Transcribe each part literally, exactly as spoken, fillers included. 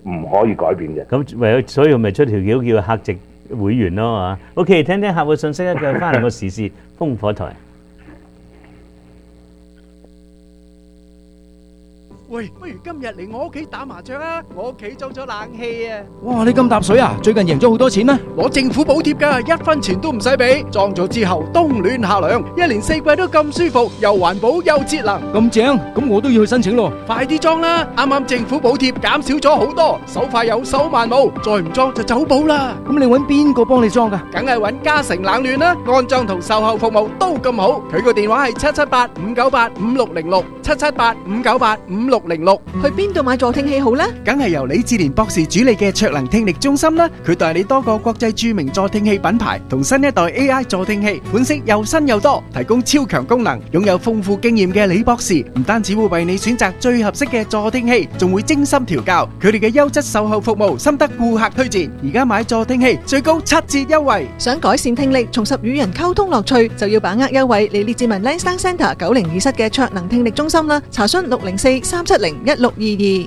唔可以改變嘅。 咁唯有所以咪出條橋叫客席會員咯嚇。OK，聽聽客戶信息咧，佢翻嚟個時事烽火台。 喂，不如今日嚟我屋企打麻雀啊！我屋企裝咗冷氣啊！ 哇！你咁搭水啊？最近贏咗好多錢咩？ 攞政府補貼㗎，一分錢都唔使俾。裝咗之後冬暖夏涼，一年四季都咁舒服，又環保又節能。 咁正，咁我都要去申請咯。 快啲裝啦！啱啱政府補貼減少咗好多，手快有手慢冇，再唔裝就走寶啦。 咁你揾邊個幫你裝㗎？ 梗係揾嘉誠冷暖啦，安裝同售後服務都咁好。佢個電話係七七八五九八五六零六，七七八五九八五六零六。 去邊度買助聽器好呢？ 梗係由李志蓮博士主理嘅卓能聽力中心啦。佢代理多個國際著名助聽器品牌同新一代 A I 助聽器，款式又新又多，提供超強功能。擁有豐富經驗嘅李博士唔單止會為你選擇最合適嘅助聽器，仲會精心調教。佢哋嘅優質售後服務深得顧客推薦。而家買助聽器最高七折優惠。 想改善聽力，重拾與人溝通樂趣，就要把握優惠嚟列治文 Lansdowne Centre 九零二室嘅卓能聽力中心啦。查詢六零四三七零一六二二。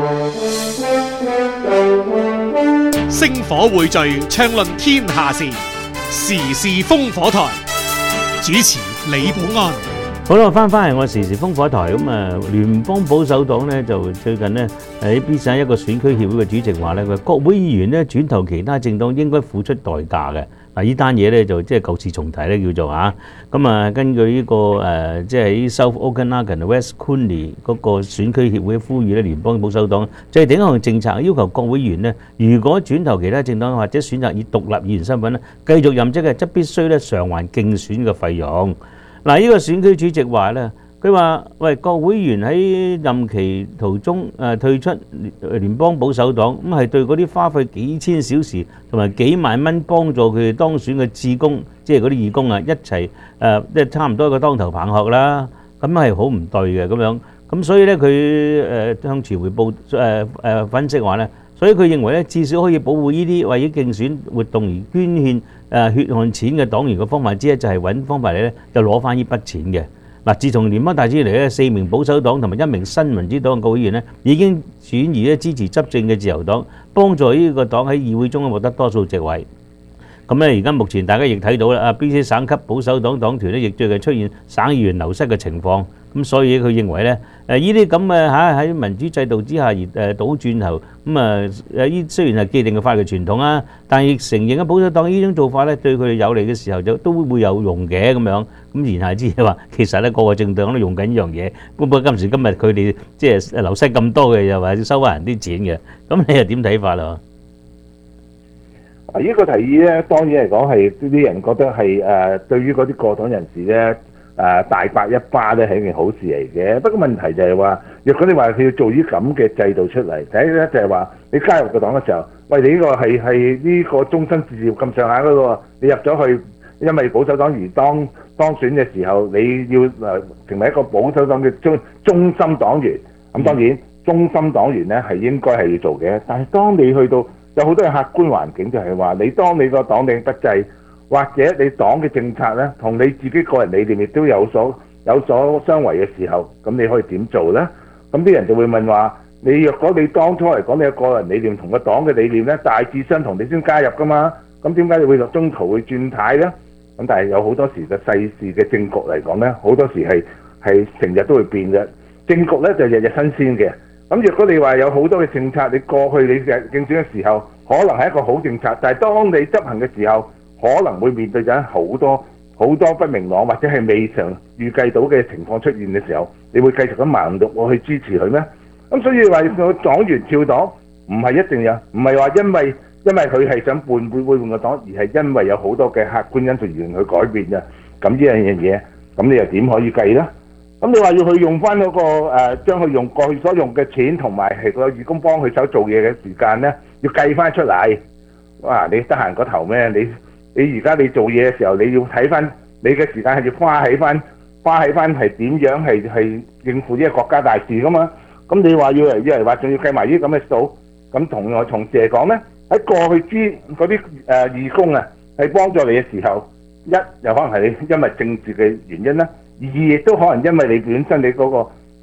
星火匯聚，暢論天下事，時事烽火台。主持李寶安。 好啦，翻返嚟我時事烽火台咁啊，聯邦保守黨咧就最近咧喺 B 省一個選區協會嘅主席話咧，佢國會議員咧轉投其他政黨應該付出代價嘅。嗱，呢單嘢咧就即係舊事重提咧，叫做啊，咁啊根據呢個誒即係喺 South Okanagan West Cooney 嗰個選區協會呼籲咧，聯邦保守黨制定一項政策，要求國會議員咧，如果轉投其他政黨或者選擇以獨立議員身份咧繼續任職嘅，則必須咧償還競選嘅費用。嗱，呢個選區主席話咧，佢話：喂，國會議員喺任期途中誒退出聯邦保守黨，咁係對嗰啲花費幾千小時同埋幾萬蚊幫助佢哋當選嘅志工，即係嗰啲義工啊，一齊誒即係差唔多一個當頭棒喝啦。咁係好唔對嘅咁樣。咁所以咧，佢誒向傳媒報誒誒分析話咧，所以佢認為咧，至少可以保護呢啲為咗競選活動而捐獻誒血汗錢嘅黨員嘅方法之一，就係揾方法嚟咧，就攞翻呢筆錢嘅。嗱，自從聯邦大選以嚟咧，四名保守黨同埋一名新民主黨嘅國會議員咧，已經轉移咧支持執政嘅自由黨，幫助呢個黨喺議會中獲得多數席位。咁咧，而家目前大家亦睇到啦，啊 B C 省級保守黨黨團咧，亦最近出現省議員流失嘅情況。咁所以佢認為咧，誒呢啲咁嘅嚇喺民主制度之下而誒倒轉頭，咁啊誒呢雖然係既定嘅法律傳統啊，但係亦承認啊保守黨呢種做法咧對佢哋有利嘅時候就都會有用嘅咁樣。咁言下之意話，其實咧個個政黨都用緊呢樣嘢。不過今時今日佢哋即係流失咁多嘅，又話要收翻人啲錢嘅。咁你又點睇法啊？ 啊！呢個提議咧，當然嚟講係啲人覺得係誒、呃，對於嗰啲過黨人士咧誒、呃、大刮一巴咧係一件好事嚟嘅。不過問題就係話，若果你話佢要做啲咁嘅制度出嚟，第一咧就係話你加入個黨嘅時候，喂，你呢個係係呢個終身事業咁上下嗰個，你入咗去，因為保守黨而當當選嘅時候，你要誒成為一個保守黨嘅中中心黨員。咁當然中心黨員咧係應該係要做嘅，但係當你去到有好多嘅客觀環境，就係話你當你個黨領不濟，或者你黨嘅政策咧同你自己個人理念亦都有所有所相違嘅時候，咁你可以點做咧？咁啲人就會問話：你若果你當初嚟講，你嘅個人理念同個黨嘅理念咧大致相同，你先加入噶嘛？咁點解你會落中途會轉態咧？咁但係有好多時嘅世事嘅政局嚟講咧，好多時係係成日都會變嘅。政局咧就日日新鮮嘅。咁若果你話有好多嘅政策，你過去你嘅競選嘅時候，可能係一個好政策，但係當你執行嘅時候，可能會面對緊好多好多不明朗或者係未曾預計到嘅情況出現嘅時候，你會繼續咁盲目我去支持佢咩？咁所以話個黨員跳黨唔係一定有，唔係話因為因為佢係想換會會換個黨，而係因為有好多嘅客觀因素而令佢改變嘅。咁呢樣嘢嘢，咁你又點可以計呢？咁你話要去用翻嗰、那個誒，將、呃、佢用過去所用嘅錢同埋係個義工幫佢手做嘢嘅時間咧，要計翻出嚟。哇！你得閒個頭咩？你你而家你做嘢嘅時候，你要睇翻你嘅時間係要花喺翻花喺翻係點樣係係應付呢個國家大事噶嘛？咁你話要嚟要嚟話，仲要計埋呢啲咁嘅數，咁同我同事嚟講咧，喺過去之嗰啲誒義工啊，係幫助你嘅時候，一又可能係你因為政治嘅原因啦。二亦都可能因為你本身你嗰個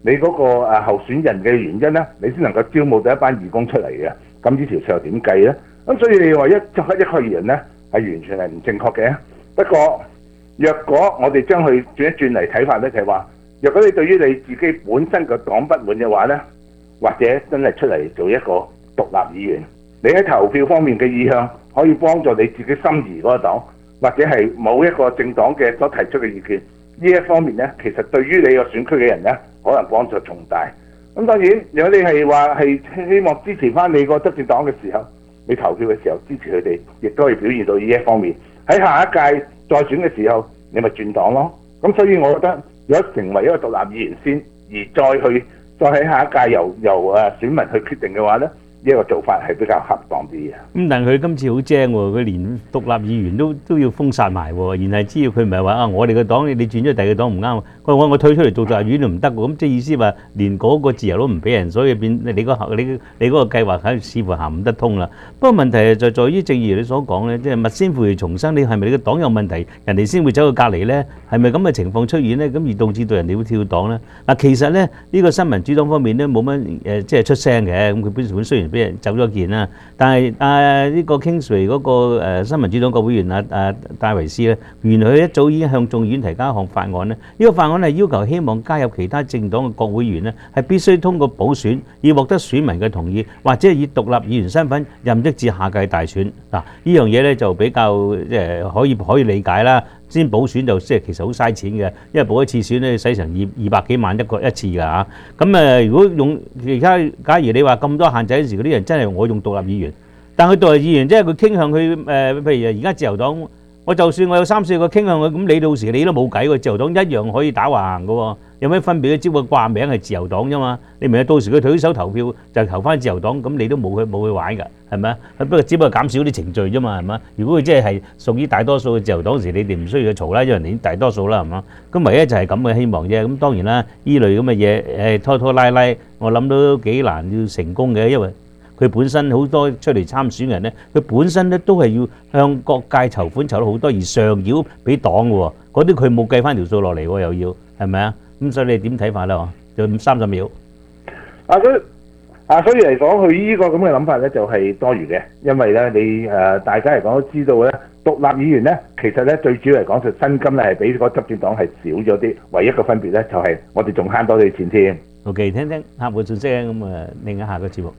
你嗰個誒候選人嘅原因咧，你先能夠招募到一班義工出嚟嘅。咁呢條數又點計咧？咁所以你話一作一概而言咧，係完全係唔正確嘅。不過，若果我哋將佢轉一轉嚟睇法咧，就係話，若果你對於你自己本身嘅黨不滿嘅話咧，或者真係出嚟做一個獨立議員，你喺投票方面嘅意向可以幫助你自己心儀嗰個黨，或者係某一個政黨嘅所提出嘅意見，呢一方面咧，其實對於你個選區嘅人咧，可能幫助重大。咁當然，如果你係話係希望支持翻你個執政黨嘅時候，你投票嘅時候支持佢哋，亦都可以表現到呢一方面。喺下一屆再選嘅時候，你咪轉黨咯。咁所以我覺得，如果成為一個獨立議員先，而再去再喺下一屆由由誒選民去決定嘅話咧，呢一個做法係比較恰當啲嘅。 咁但係佢今次好精喎，佢連獨立議員都都要封殺埋喎，然係知道佢唔係話啊，我哋個黨你你轉咗第二個黨唔啱，佢我我退出嚟做獨立議員都唔得喎，咁即係意思話連嗰個自由都唔俾人，所以變你你個你你嗰個計劃喺似乎行唔得通啦。不過問題就在於，正如你所講咧，即係物先腐而重生，你係咪你個黨有問題，人哋先會走去隔離咧？係咪咁嘅情況出現咧？咁而導致到人哋會跳黨咧？嗱，其實咧呢個新民主黨方面咧冇乜誒即係出聲嘅，咁佢本本雖然俾人走咗件啦，但係啊呢個 Kingsway 嗰個誒新民主黨國會議員啊啊戴維斯咧，原來佢一早已經向眾議院提交一項法案咧，呢個法案係要求希望加入其他政黨嘅國會議員咧，係必須通過補選，以獲得選民嘅同意，或者以獨立議員身份任職至下屆大選。嗱，呢樣嘢咧就比較即係可以可以理解啦。先補選就即係其實好嘥錢嘅，因為補一次選咧使成二二百幾萬一個一次㗎嚇。咁誒，如果用而家假如你話咁多限制嗰時，嗰啲人真係我用獨立議員，但佢獨立議員即係佢傾向佢誒，譬如而家自由黨，我就算我有三四個傾向佢，咁你到時你都冇計喎，自由黨一樣可以打橫行嘅喎。有咩分別咧？只不過掛名係自由黨啫嘛，你明唔明？到時佢舉手投票就投翻自由黨，咁你都冇去冇去玩㗎，係咪啊？不過只不過減少啲程序啫嘛，係嘛？如果佢即係係屬於大多數嘅自由黨時，你哋唔需要去嘈啦，因為人哋已經大多數啦，係嘛？咁唯一就係咁嘅希望啫。咁當然啦，依類咁嘅嘢誒拖拖拉拉，我諗都幾難要成功嘅，因為佢本身好多出嚟參選人咧，佢本身咧都係要向各界籌款籌到好多，而上繳俾黨嘅喎，嗰啲佢冇計翻條數落嚟喎，又要係咪啊？咁所以你點睇法咧？就三十秒。 啊，所以啊，所以嚟講，佢呢個咁嘅諗法咧，就係多餘嘅，因為咧，你誒大家嚟講都知道咧，獨立議員咧，其實咧最主要嚟講就薪金咧係比個執政黨係少咗啲，唯一嘅分別咧就係我哋仲慳多啲錢添。 OK，聽聽客戶信息咁啊，另一下個節目。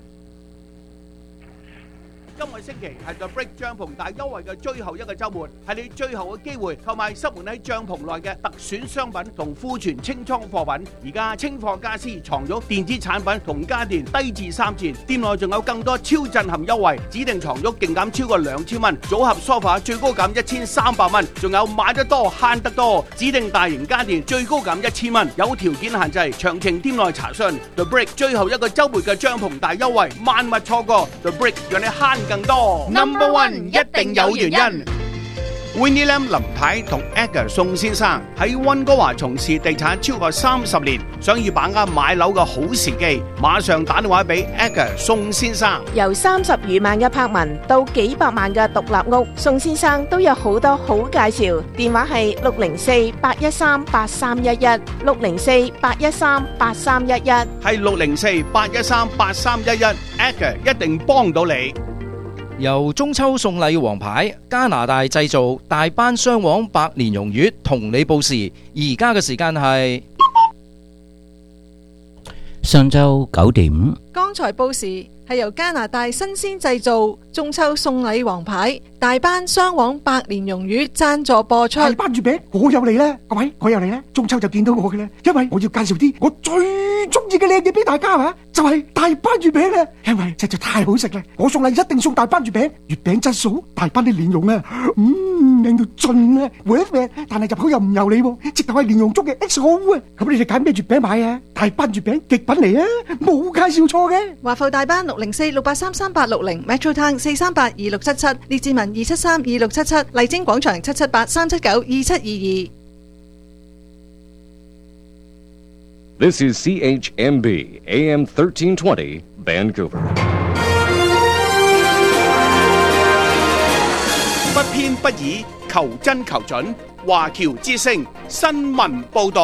今個星期係 The Brick 帳篷大優惠嘅最後一個週末，係你最後嘅機會購買塞滿喺帳篷內嘅特選商品同庫存清倉貨品。而家清貨家私、床褥、電子產品同家電低至三折，店內仲有更多超震撼優惠，指定床褥勁減超過兩千蚊，組合梳化最高減一千三百蚊，仲有買得多慳得多，指定大型家電最高減一千蚊，有條件限制，詳情店內查詢。The Brick 最後一個週末嘅帳篷大優惠，萬勿錯過。The Brick 讓你慳更多 ，Number One 一定有原因。Winnie Lam 林太同 Edgar 宋先生喺溫哥華從事地產超過三十年，想要把握買樓嘅好時機，馬上打電話俾 Edgar 宋先生。 由三十餘萬嘅柏文到幾百萬嘅獨立屋，宋先生都有好多好介紹。電話係六零四八一三八三一一，六零四八一三八三一一， 係六零四八一三八三一一 ，Edgar 一定幫到你。 由中秋送禮王牌加拿大製造大班雙黃百年榕月同你報時，而家嘅時間係上晝九點。 剛才報時係由加拿大新鮮製造中秋送禮王牌大班雙黃百年榕月贊助播出。 大班月餅我有嚟咧，各位我有嚟咧，中秋就見到我嘅咧，因為我要介紹啲我最中意嘅靚嘢俾大家啊，就係大班月餅咧，因為實在太好食啦，我送禮一定送大班月餅，月餅質素大班啲蓮蓉啊，嗯靚到盡啊 ，worth it， 但係入口又唔油膩，直頭係蓮蓉粥嘅 X O 啊，咁你哋揀咩月餅買啊？大班月餅極品嚟啊，冇介紹錯嘅。 華埠大班六零四六八三三八六零 ，Metro Town 四三八二六七七，列治文二七三二六七七，麗晶廣場七七八三七九二七二二。 This is C H M B A M thirteen twenty Vancouver。 不偏不倚，求真求準，華僑之聲新聞報導。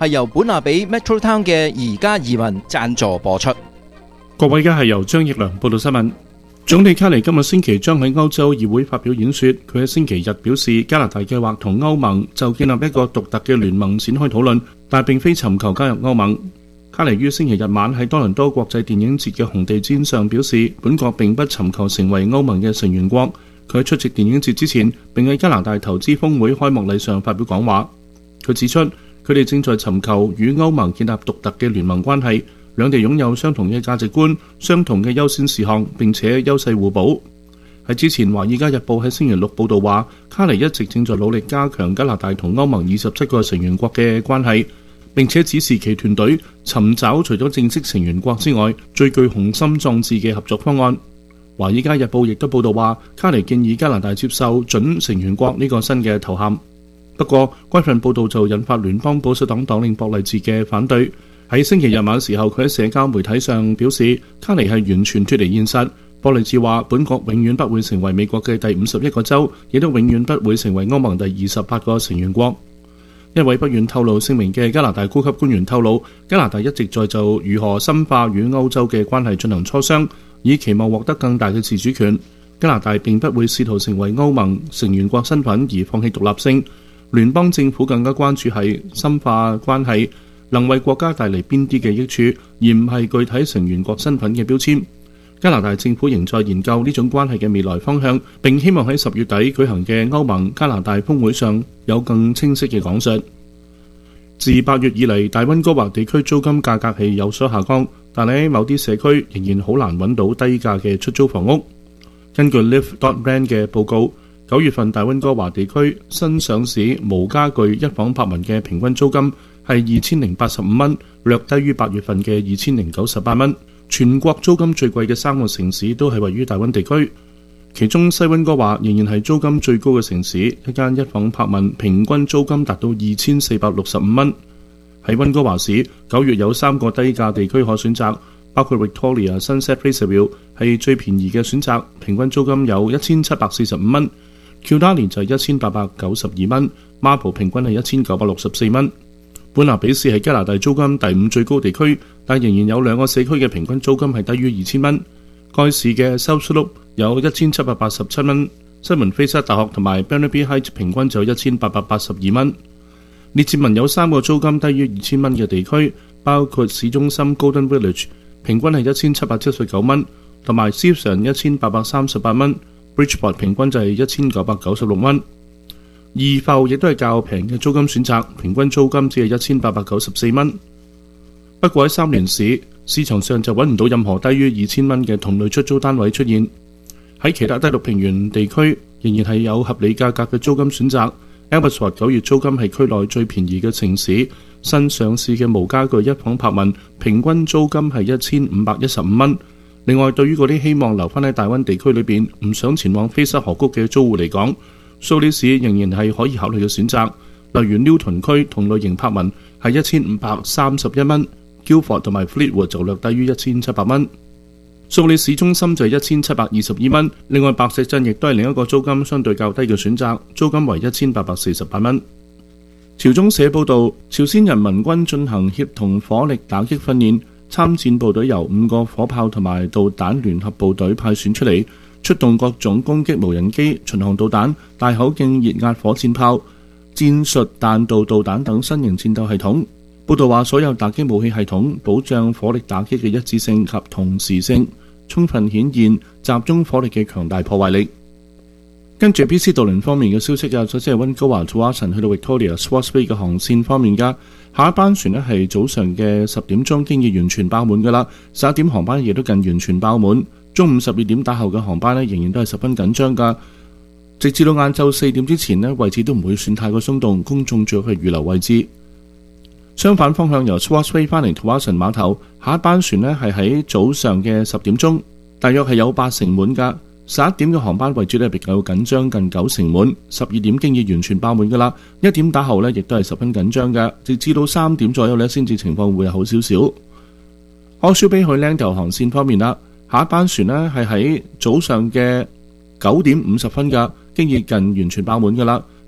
係由本拿比 Metro Town 嘅而家移民贊助播出。 各位，而家係由張奕良報道新聞。總理卡尼今日星期將喺歐洲議會發表演說，佢喺星期日表示加拿大計劃同歐盟就建立一個獨特嘅聯盟展開討論，但並非尋求加入歐盟。卡尼於星期日晚喺多倫多國際電影節嘅紅地毯上表示，本國並不尋求成為歐盟嘅成員國。佢喺出席電影節之前，並喺加拿大投資峰會開幕禮上發表講話。佢指出，佢哋正在尋求與歐盟建立獨特嘅聯盟關係。兩地擁有相同嘅價值觀、相同嘅優先事項，並且優勢互補。喺之前，《華爾街日報》喺星期六報導話，卡尼一直正在努力加強加拿大同歐盟二十七個成員國嘅關係，並且指示其團隊尋找除咗正式成員國之外最具雄心壯志嘅合作方案。《華爾街日報》亦都報導話，卡尼建議加拿大接受準成員國呢個新嘅頭銜。不過，該份報導就引發聯邦保守黨黨領博勵治嘅反對。喺星期日晚時候，佢喺社交媒體上表示，卡尼係完全脫離現實。博勵治話，本國永遠不會成為美國嘅第五十一個州，亦都永遠不會成為歐盟第二十八個成員國。一位不願透露姓名嘅加拿大高級官員透露，加拿大一直在就如何深化與歐洲嘅關係進行磋商，以期望獲得更大嘅自主權。加拿大並不會試圖成為歐盟成員國身份而放棄獨立性。聯邦政府更加關注係深化關係能為國家帶嚟邊啲嘅益處，而唔係具體成員國身份嘅標籤。加拿大政府仍在研究呢種關係嘅未來方向，並希望喺十月底舉行嘅歐盟加拿大峰會上有更清晰嘅講述。自八月以嚟，大溫哥華地區租金價格係有所下降，但喺某啲社區仍然好難揾到低價嘅出租房屋。根據 Live dot rent 嘅報告，九月份大溫哥華地區新上市無家具一房百文嘅平均租金係二千零八十五蚊，略低於八月份嘅二千零九十八蚊。全國租金最貴嘅三個城市都係位於大溫地區，其中西溫哥華仍然係租金最高嘅城市，一間一房百文平均租金達到二千四百六十五蚊。喺溫哥華市，九月有三個低價地區可選擇，包括 Victoria、Sunset Placerville 係最便宜嘅選擇，平均租金有一千七百四十五蚊。Kildare 就係一千八百九十二蚊 ，Marble 平均係一千九百六十四蚊。本拿比市係加拿大租金第五最高地區，但仍然有兩個社區嘅平均租金係低於二千蚊。該市嘅 South Slope 有一千七百八十七蚊，西門菲瑟大學同埋 Burnaby Heights 平均就有一千八百八十二蚊。列治文有三個租金低於二千蚊嘅地區，包括市中心 Golden Village 平均係一千七百七十九蚊，同埋 Sefton 一千八百三十八蚊。Bridgeport 平均就係一千九百九十六蚊。二埠亦都係較平嘅租金選擇，平均租金只係一千八百九十四蚊。不過喺三聯市市場上就揾唔到任何低於二千蚊嘅同類出租單位出現。喺其他低陸平原地區仍然係有合理價格嘅租金選擇。Abbotsford 九月租金係區內最便宜嘅城市，新上市嘅無家具一房百文平均租金係一千五百一十五蚊。另外，對於嗰啲希望留返喺大溫地區裏邊唔想前往菲沙河谷嘅租戶嚟講，蘇黎世仍然係可以考慮嘅選擇。例如 Newton 區同類型柏文係一千五百三十一蚊 ，Guildford 同埋 Fleetwood 就略低於一千七百蚊。蘇黎市中心就係一千七百二十二蚊。另外，白石鎮亦都係另一個租金相對較低嘅選擇，租金為一千八百四十八蚊。朝中社報導，朝鮮人民軍進行協同火力打擊訓練。參戰部隊由五個火炮同埋導彈聯合部隊派選出嚟，出動各種攻擊無人機、巡航導彈、大口徑熱壓火箭炮、戰術彈道導彈等新型戰鬥系統。報道話，所有打擊武器系統保障火力打擊嘅一致性及同時性，充分顯現集中火力嘅強大破壞力。跟住 B C 渡輪方面嘅消息啊，首先係溫哥華 Tsawwassen 去到 Victoria Swartz Bay 嘅航線方面噶，下一班船呢係早上嘅十點鐘經已完全爆滿噶啦，十一點航班亦都近完全爆滿，中午十二點打後嘅航班呢仍然都係十分緊張噶，直至到晏晝四點之前呢，位置都唔會算太過鬆動，公眾最好係預留位置。相反方向由 Swartz Bay 翻嚟 Tsawwassen 碼頭，下一班船呢係喺早上嘅十點鐘，大約係有八成滿噶。十一點嘅航班位置呢比較緊張，近九成滿。十二點經已完全爆滿噶啦，一點打後呢亦都係十分緊張嘅，直至到三點左右呢先至情況會好少少。Horseshoe Bay 去 Langdale 航線方面啦，下一班船呢係喺早上嘅九點五十分噶，經已近完全爆滿噶啦，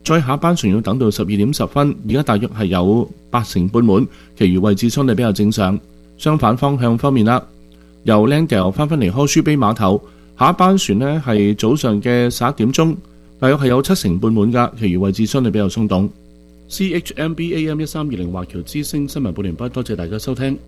再下班船要等到十二點十分，而家大約係有八成半滿，其餘位置相對比較正常。相反方向方面啦，由 Langdale 翻返嚟柯舒比碼頭，下一班船呢係早上嘅十一點鐘，大約係有七成半滿㗎，其餘位置相對比較鬆動。C H M B A M 一三二零華僑之聲新聞報完畢，多謝大家收聽。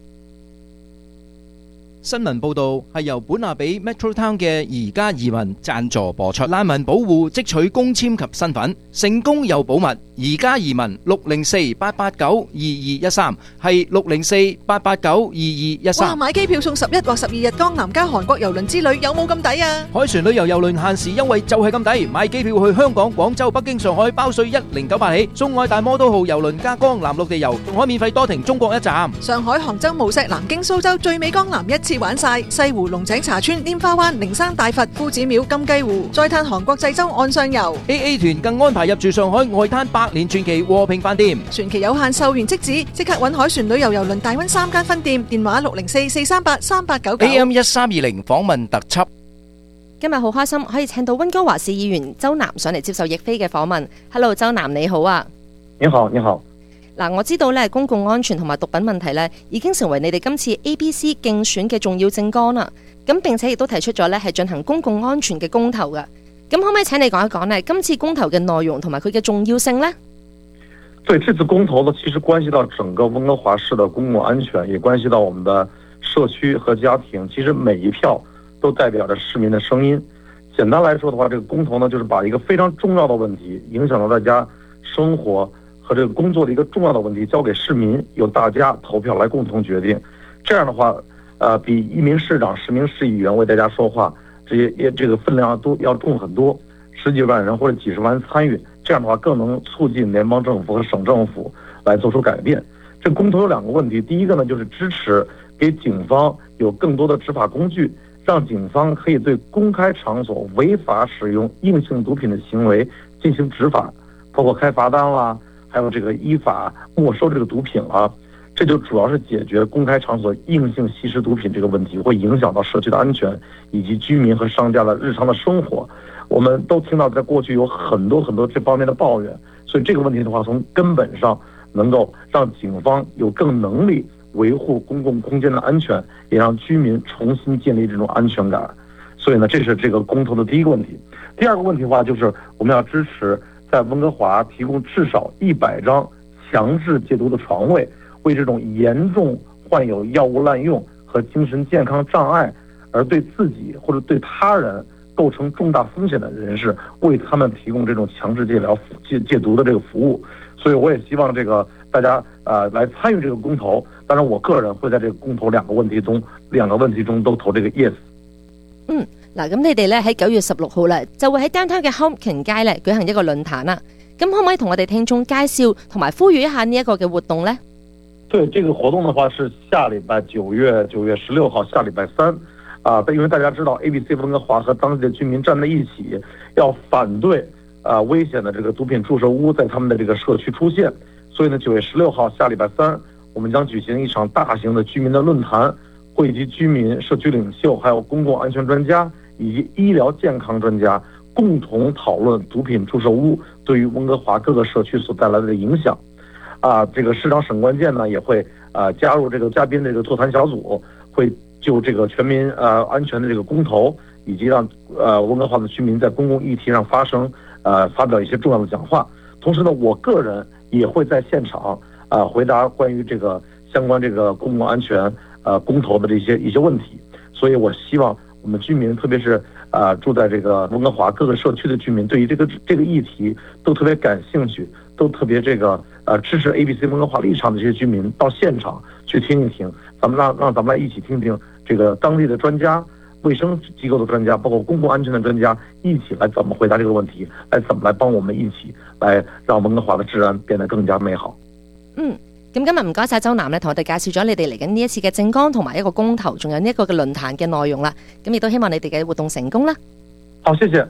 新聞報導係由本亞比 Metro Town 嘅宜家移民贊助播出。難民保護即取公簽及身份，成功又保密。宜家移民六零四八八九二二一三係六零四八八九二二一三。 哇！買機票送十一或十二日江南加韓國郵輪之旅，有冇咁抵啊？ 海船旅遊郵輪限時優惠就係咁抵，買機票去香港、廣州、北京、上海包稅一零九八起，送愛大摩都號郵輪加江南陸地遊，仲可免費多停中國一站。 上海、杭州、無錫、南京、蘇州、最美江南一次玩晒，西湖、龍井茶村、拈花灣、靈山大佛、夫子廟、金雞湖，再嘆韓國濟州岸上遊。 A A 團更安排入住上海外灘百年傳奇和平飯店， 船期有限，售完即止，即刻揾海船旅遊郵輪大溫三間分店，電話六零四四三八三八九九。 A M 一三二零訪問特輯。 今日好開心可以請到溫哥華市議員周南上嚟接受翼飛嘅訪問。Hello， 周南你好啊。 你好，你好。 嗱，我知道咧公共安全同埋毒品問題咧已經成為你哋今次 A B C 競選嘅重要政綱啦。咁並且亦都提出咗咧係進行公共安全嘅公投㗎。咁可唔可以請你講一講呢？今次公投嘅內容同埋佢嘅重要性呢？ 對，這次公投呢，其實關係到整個溫哥華市的公共安全，也關係到我們的社區和家庭。其實每一票都代表着市民的聲音。簡單來說的話，這個公投呢，就是把一個非常重要的問題，影響到大家生活和這個工作的一個重要的問題，交給市民，由大家投票來共同決定。這樣的話，呃，比一名市長、十名市議員為大家說話，這些這個分量都要重很多，十幾萬人或者幾十萬參與。這樣的話更能促進聯邦政府和省政府來做出改變。這公投有兩個問題，第一個呢就是支持給警方有更多的執法工具，讓警方可以對公開場所違法使用硬性毒品的行為進行執法，包括開罰單啦，還有這個依法沒收這個毒品啦。這就主要是解決公開場所硬性吸食毒品這個問題，會影響到社區的安全以及居民和商家的日常的生活。我們都聽到在過去有很多很多這方面的抱怨，所以這個問題的話，從根本上能夠讓警方有更能力維護公共空間的安全，也讓居民重新建立這種安全感。所以呢，這是這個公投的第一個問題。第二個問題的話，就是我們要支持在溫哥華提供至少一百張強制戒毒的床位，為這種嚴重患有藥物濫用和精神健康障礙而對自己或者對他人構成重大風險的人士，為他們提供這種強制戒療戒戒毒的這個服務。所以我也希望這個大家呃來參與這個公投。當然我個人會在這個公投兩個問題中兩個問題中都投這個 yes。 嗯，嗱，咁你哋咧喺九月十六號咧就會喺 downtown 嘅 Hompkin 街咧舉行一個論壇啦。咁可唔可以同我哋聽眾介紹同埋呼籲一下呢一個嘅活動呢？ 對，這個活動的話是下禮拜九月九月十六號下禮拜三。啊，因為大家知道 A B C 溫哥華和當地的居民站在一起，要反對啊危險的這個毒品注射屋在他們的這個社區出現，所以呢，九月十六號下禮拜三，我們將舉行一場大型的居民的論壇，匯集居民、社區領袖，還有公共安全專家以及醫療健康專家，共同討論毒品注射屋對於溫哥華各個社區所帶來的影響。啊，這個市長沈關健呢也會啊加入這個嘉賓的這個座談小組，會就這個全民呃安全的這個公投，以及讓呃溫哥華的居民在公共議題上發聲，呃發表一些重要的講話。同時呢，我個人也會在現場啊、呃、回答關於這個相關這個公共安全呃公投的這些一些問題。所以我希望我們居民，特別是啊、呃、住在這個溫哥華各個社區的居民，對於這個這個議題都特別感興趣，都特別這個呃支持 A B C 溫哥華立場的這些居民到現場去聽一聽，咱們讓讓咱們來一起聽聽這個當地的專家、衛生機構的專家，包括公共安全的專家，一起來怎麼回答這個問題，來怎麼來幫我們一起來讓溫哥華的治安變得更加美好。 嗯，咁今日唔該晒周南咧，同我哋介紹咗你哋嚟緊呢一次嘅政綱同埋一個公投，仲有呢一個嘅論壇嘅內容啦。咁亦都希望你哋嘅活動成功啦。 好，謝謝。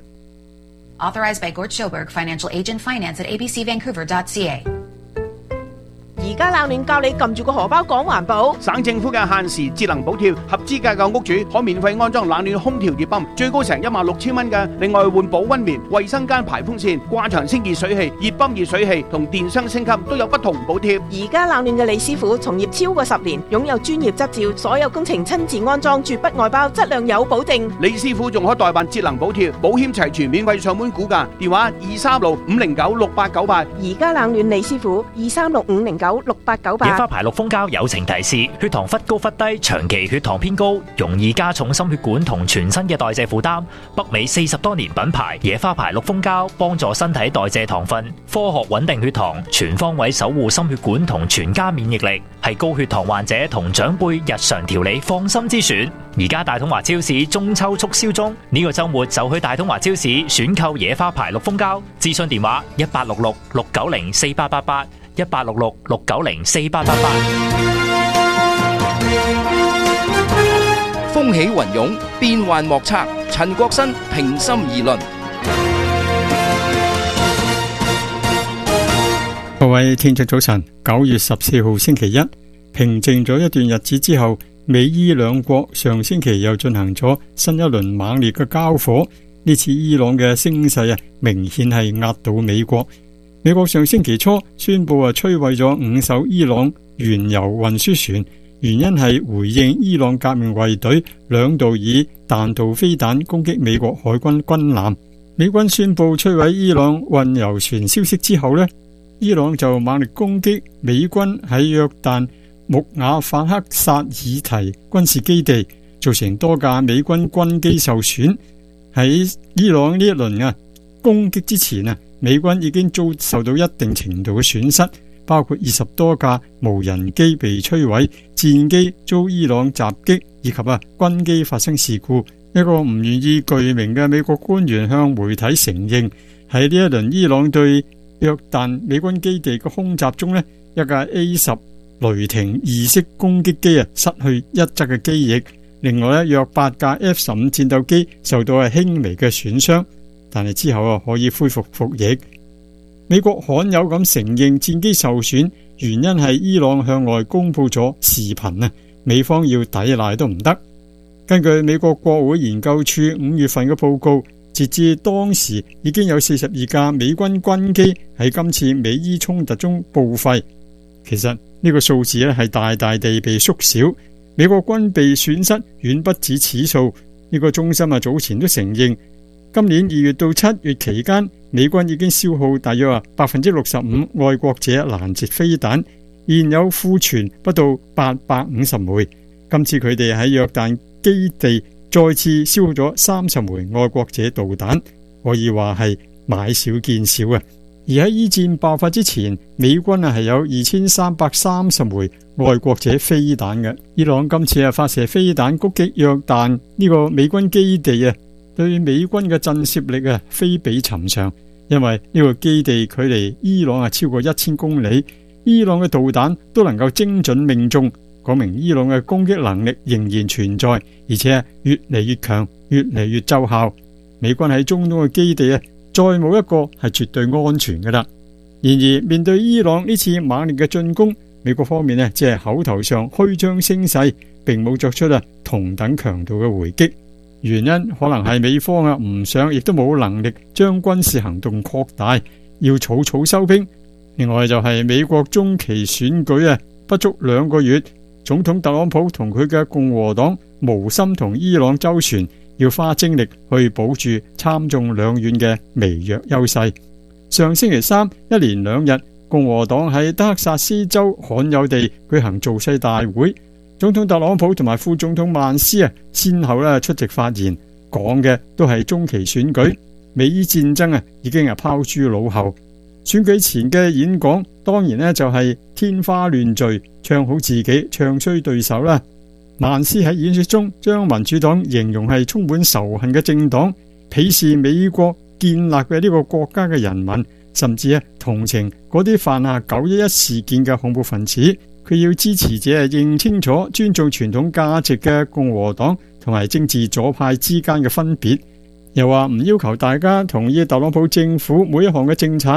Authorized by Gort Schoberg, Financial Agent, Finance at a b c vancouver dot c a。 而家冷暖教你撳住個荷包講環保。 省政府嘅限時節能補貼，合資格嘅屋主可免費安裝冷暖空調熱泵，最高成一萬六千蚊嘅。另外換保溫棉、衛生間排風扇、掛牆清熱水器、熱泵熱水器同電箱升級都有不同補貼。 而家冷暖嘅李師傅從業超過十年，擁有專業執照，所有工程親自安裝，絕不外包，質量有保證。 李師傅仲可代辦節能補貼，保險齊全，免費上門估價，電話二三六五零九六八九八。 而家冷暖李師傅二三六五零九六八九八。 野花牌綠蜂膠友情提示：血糖忽高忽低，長期血糖偏高，容易加重心血管同全身嘅代謝負擔。北美四十多年品牌野花牌綠蜂膠，幫助身體代謝糖分，科學穩定血糖，全方位守護心血管同全家免疫力，係高血糖患者同長輩日常調理放心之選。而家大統華超市中秋促銷中，呢、這個週末就去大統華超市選購野花牌綠蜂膠。諮詢電話一八六六六九零四八八八，一八六六六九零四八八八。 風起雲湧，變幻莫測。陳國新平心而論。 各位聽眾早晨，九月十四號星期一，平靜咗一段日子之後，美伊兩國上星期又進行咗新一輪猛烈嘅交火。呢次伊朗嘅聲勢啊，明顯係壓倒美國。美國上星期初宣布啊，摧毀咗五艘伊朗原油運輸船，原因係回應伊朗革命衛隊兩度以彈道飛彈攻擊美國海軍軍艦。美軍宣布摧毀伊朗運油船消息之後呢，伊朗就猛力攻擊美軍喺約旦穆瓦法克薩爾提軍事基地，造成多架美軍軍機受損。喺伊朗呢一輪啊攻擊之前啊，美軍已經遭受到一定程度嘅損失，包括二十多架無人機被摧毀，戰機遭伊朗襲擊，以及啊軍機發生事故。一個唔願意具名嘅美國官員向媒體承認，喺呢一輪伊朗對約旦美軍基地嘅空襲中呢，一架 A 十雷霆二式攻擊機啊失去一側嘅機翼，另外咧約八架 F 十五戰鬥機受到係輕微嘅損傷，但係之後啊可以恢復服役。美國罕有咁承認戰機受損，原因係伊朗向外公布咗視頻啊，美方要抵賴都唔得。根據美國國會研究處五月份嘅報告，截至當時已經有四十二架美軍軍機喺今次美伊衝突中報廢。其實呢個數字咧係大大地被縮小，美國軍備損失遠不止此數。呢個中心啊早前都承認，今年二月到七月期間，美軍已經消耗大約啊百分之六十五愛國者攔截飛彈，現有庫存不到八百五十枚。今次佢哋喺約旦基地再次消耗咗三十枚愛國者導彈，可以話係買少見少啊！而喺伊戰爆發之前，美軍啊係有二千三百三十枚愛國者飛彈嘅。伊朗今次啊發射飛彈攻擊約旦呢個美軍基地啊，對美軍嘅震懾力啊非比尋常，因為呢個基地距離伊朗啊超過一千公里，伊朗嘅導彈都能夠精準命中，講明伊朗嘅攻擊能力仍然存在，而且越嚟越強，越嚟越奏效。美軍喺中東嘅基地啊，再冇一個係絕對安全㗎喇。然而面對伊朗呢次猛烈嘅進攻，美國方面呢只係口頭上虛張聲勢，並冇作出啊同等強度嘅回擊。原因可能係美方啊唔想，亦都冇能力將軍事行動擴大，要草草收兵。另外就係美國中期選舉啊，不足兩個月。總統特朗普同佢嘅共和黨無心同伊朗周旋，要花精力去保住參眾兩院嘅微弱優勢。上星期三一連兩日，共和黨喺德克薩斯州罕有地舉行造勢大會，總統特朗普同埋副總統曼斯啊，先後咧出席發言，講嘅都係中期選舉，美伊戰爭啊已經係拋諸腦後。選舉前嘅演講當然呢就係天花亂墜，唱好自己，唱衰對手啦。曼斯喺演說中將民主黨形容係充滿仇恨嘅政黨，鄙視美國建立嘅呢個國家嘅人民，甚至啊同情嗰啲犯下九一一事件嘅恐怖分子。佢要支持者認清楚尊重傳統價值嘅共和黨同埋政治左派之間嘅分別，又話唔要求大家同意特朗普政府每一項嘅政策，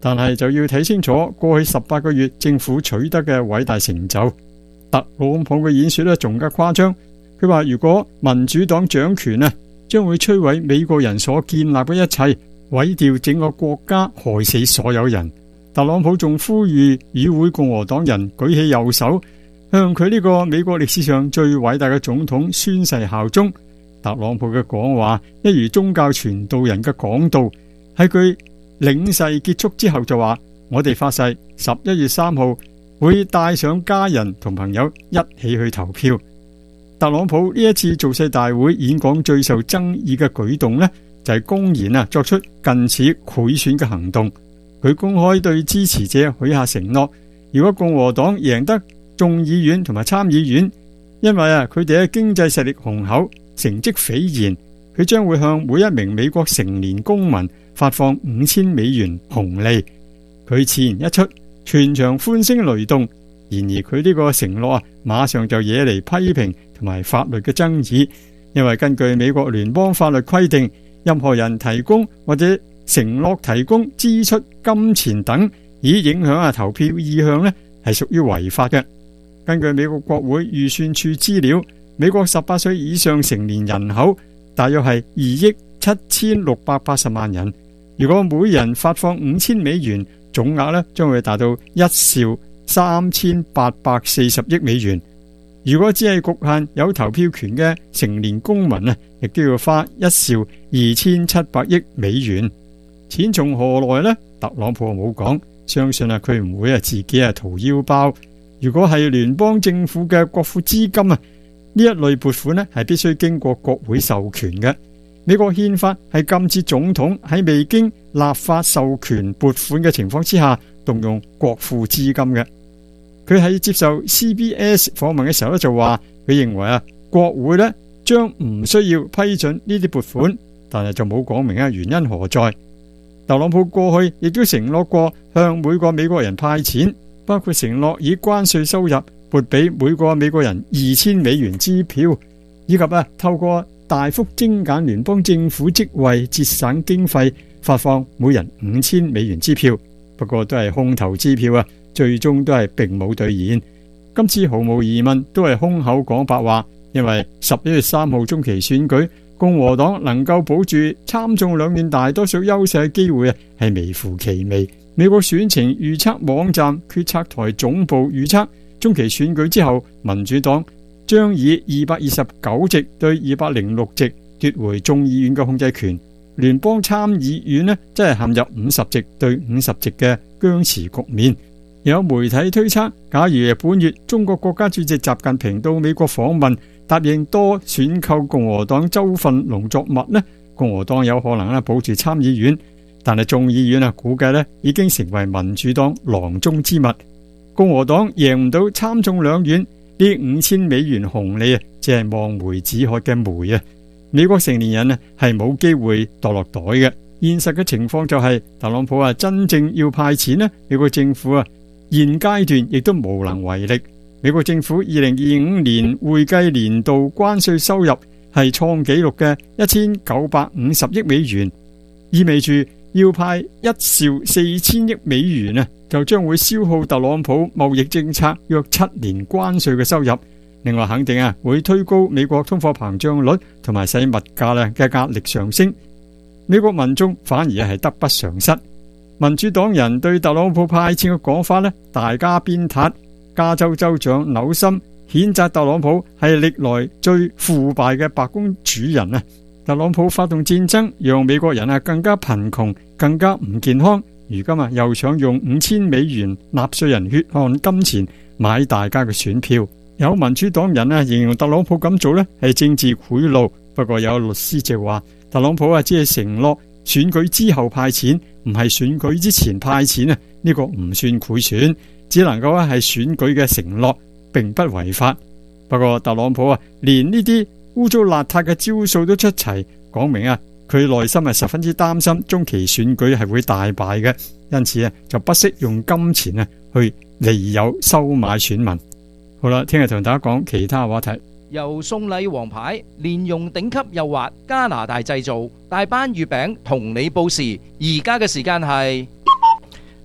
但係就要睇清楚過去十八個月政府取得嘅偉大成就。特朗普嘅演說咧仲加誇張，佢話如果民主黨掌權啊，將會摧毀美國人所建立嘅一切，毀掉整個國家，害死所有人。特朗普仲呼籲與會共和黨人舉起右手，向佢呢個美國歷史上最偉大嘅總統宣誓效忠。特朗普嘅講話一如宗教傳道人嘅講道，喺佢領誓結束之後就話：我哋發誓十一月三號會帶上家人同朋友一起去投票。特朗普呢一次造勢大會演講最受爭議嘅舉動呢，就係公然啊作出近似賄選嘅行動。佢公開對支持者許下承諾，如果共和黨贏得眾議院同埋參議院，因為啊佢哋嘅經濟實力雄厚，成績斐然，佢將會向每一名美國成年公民發放五千美元紅利。佢此言一出，全場歡聲雷動。然而佢呢個承諾啊，馬上就惹嚟批評同埋法律嘅爭議，因為根據美國聯邦法律規定，任何人提供或者承諾提供支出金錢等，以影響啊投票意向呢，係屬於違法嘅。根據美國國會預算處資料，美國十八歲以上成年人口大約係二億七千六百八十萬人。如果每人發放五千美元，總額呢將會達到一兆三千八百四十億美元。如果只係局限有投票權嘅成年公民啊，亦都要花一兆二千七百億美元。錢從何來呢？特朗普冇講，相信啊佢唔會啊自己啊掏腰包。如果係聯邦政府嘅國庫資金啊，呢一類撥款呢係必須經過國會授權嘅。美國憲法係禁止總統喺未經立法授權撥款嘅情況之下動用國庫資金嘅。佢喺接受 C B S 訪問嘅時候咧就話，佢認為啊國會呢將唔需要批准呢啲撥款，但係就冇講明啊原因何在。特朗普過去亦都承諾過向每個美國人派錢，包括承諾以關稅收入撥俾每個美國人二千美元支票，以及啊透過大幅精簡聯邦政府職位節省經費，發放每人五千美元支票。不過都係空頭支票啊，最終都係並冇兌現。今次毫無疑問都係空口講白話，因為十一月三號中期選舉，共和黨能夠保住參眾兩院大多數優勢嘅機會啊，係微乎其微。美國選情預測網站決策台總部預測，中期選舉之後，民主黨將以二百二十九席對二百零六席奪回眾議院嘅控制權，聯邦參議院呢，真係陷入五十席對五十席嘅僵持局面。有媒體推測，假如本月中國國家主席習近平到美國訪問，答應多選購共和黨州份農作物呢，共和黨有可能咧保住參議院，但係眾議院啊，估計咧已經成為民主黨囊中之物。共和黨贏唔到參眾兩院，呢五千美元紅利啊，只係望梅止渴嘅梅啊！美國成年人啊係冇機會墮落袋嘅。現實嘅情況就係、是、特朗普啊真正要派錢呢，美國政府啊現階段亦都無能為力。美國政府二零二五年會計年度關稅收入係創紀錄嘅一千九百五十億美元，意味住要派一兆四千億美元啊，就將會消耗特朗普貿易政策約七年關稅嘅收入。另外肯定啊會推高美國通貨膨脹率，同埋使物價咧嘅壓力上升。美國民眾反而係得不償失。民主黨人對特朗普派錢嘅講法呢，大家鞭撻。加州州長紐森譴責特朗普係歷來最腐敗嘅白宮主人啊！特朗普發動戰爭，讓美國人啊更加貧窮，更加唔健康。如今啊又想用五千美元納稅人血汗金錢買大家嘅選票。有民主黨人啊形容特朗普咁做呢係政治賄賂，不過有律師就話特朗普啊只係承諾選舉之後派錢，唔係選舉之前派錢啊，呢個唔算賄選。只能夠係選舉嘅承諾，並不違法。不過特朗普啊，連呢啲污糟邋遢嘅招數都出齊，講明啊，佢內心係十分之擔心中期選舉係會大敗嘅，因此啊，就不惜用金錢啊去利誘收買選民。好啦，聽日同大家講其他話題。 由送禮王牌連用頂級幼滑加拿大製造大班月餅同你報時，而家嘅時間係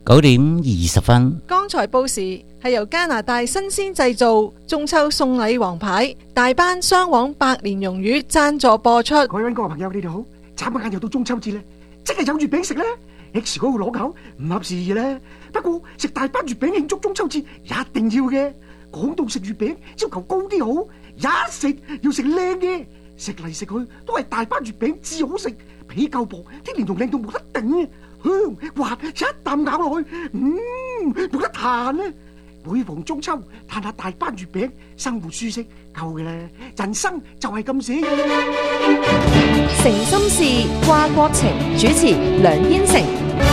九點二十分。 剛才報時係由加拿大新鮮製造中秋送禮王牌大班雙黃百年蓉魚贊助播出。 各位溫哥華朋友，你哋好！眨下眼又到中秋節啦，即係有月餅食啦。X 嗰個攞口唔合時宜啦，不過食大班月餅慶祝中秋節一定要嘅。講到食月餅，要求高啲好，一食要食靚嘅，食嚟食去都係大班月餅至好食，皮夠薄，啲蓮蓉靚到冇得頂，香滑一啖咬落去，嗯，冇得彈啊！每逢中秋，嘆下大班月餅，生活舒適夠嘅啦。人生就係咁寫。 誠心事，掛國情，主持梁燕城。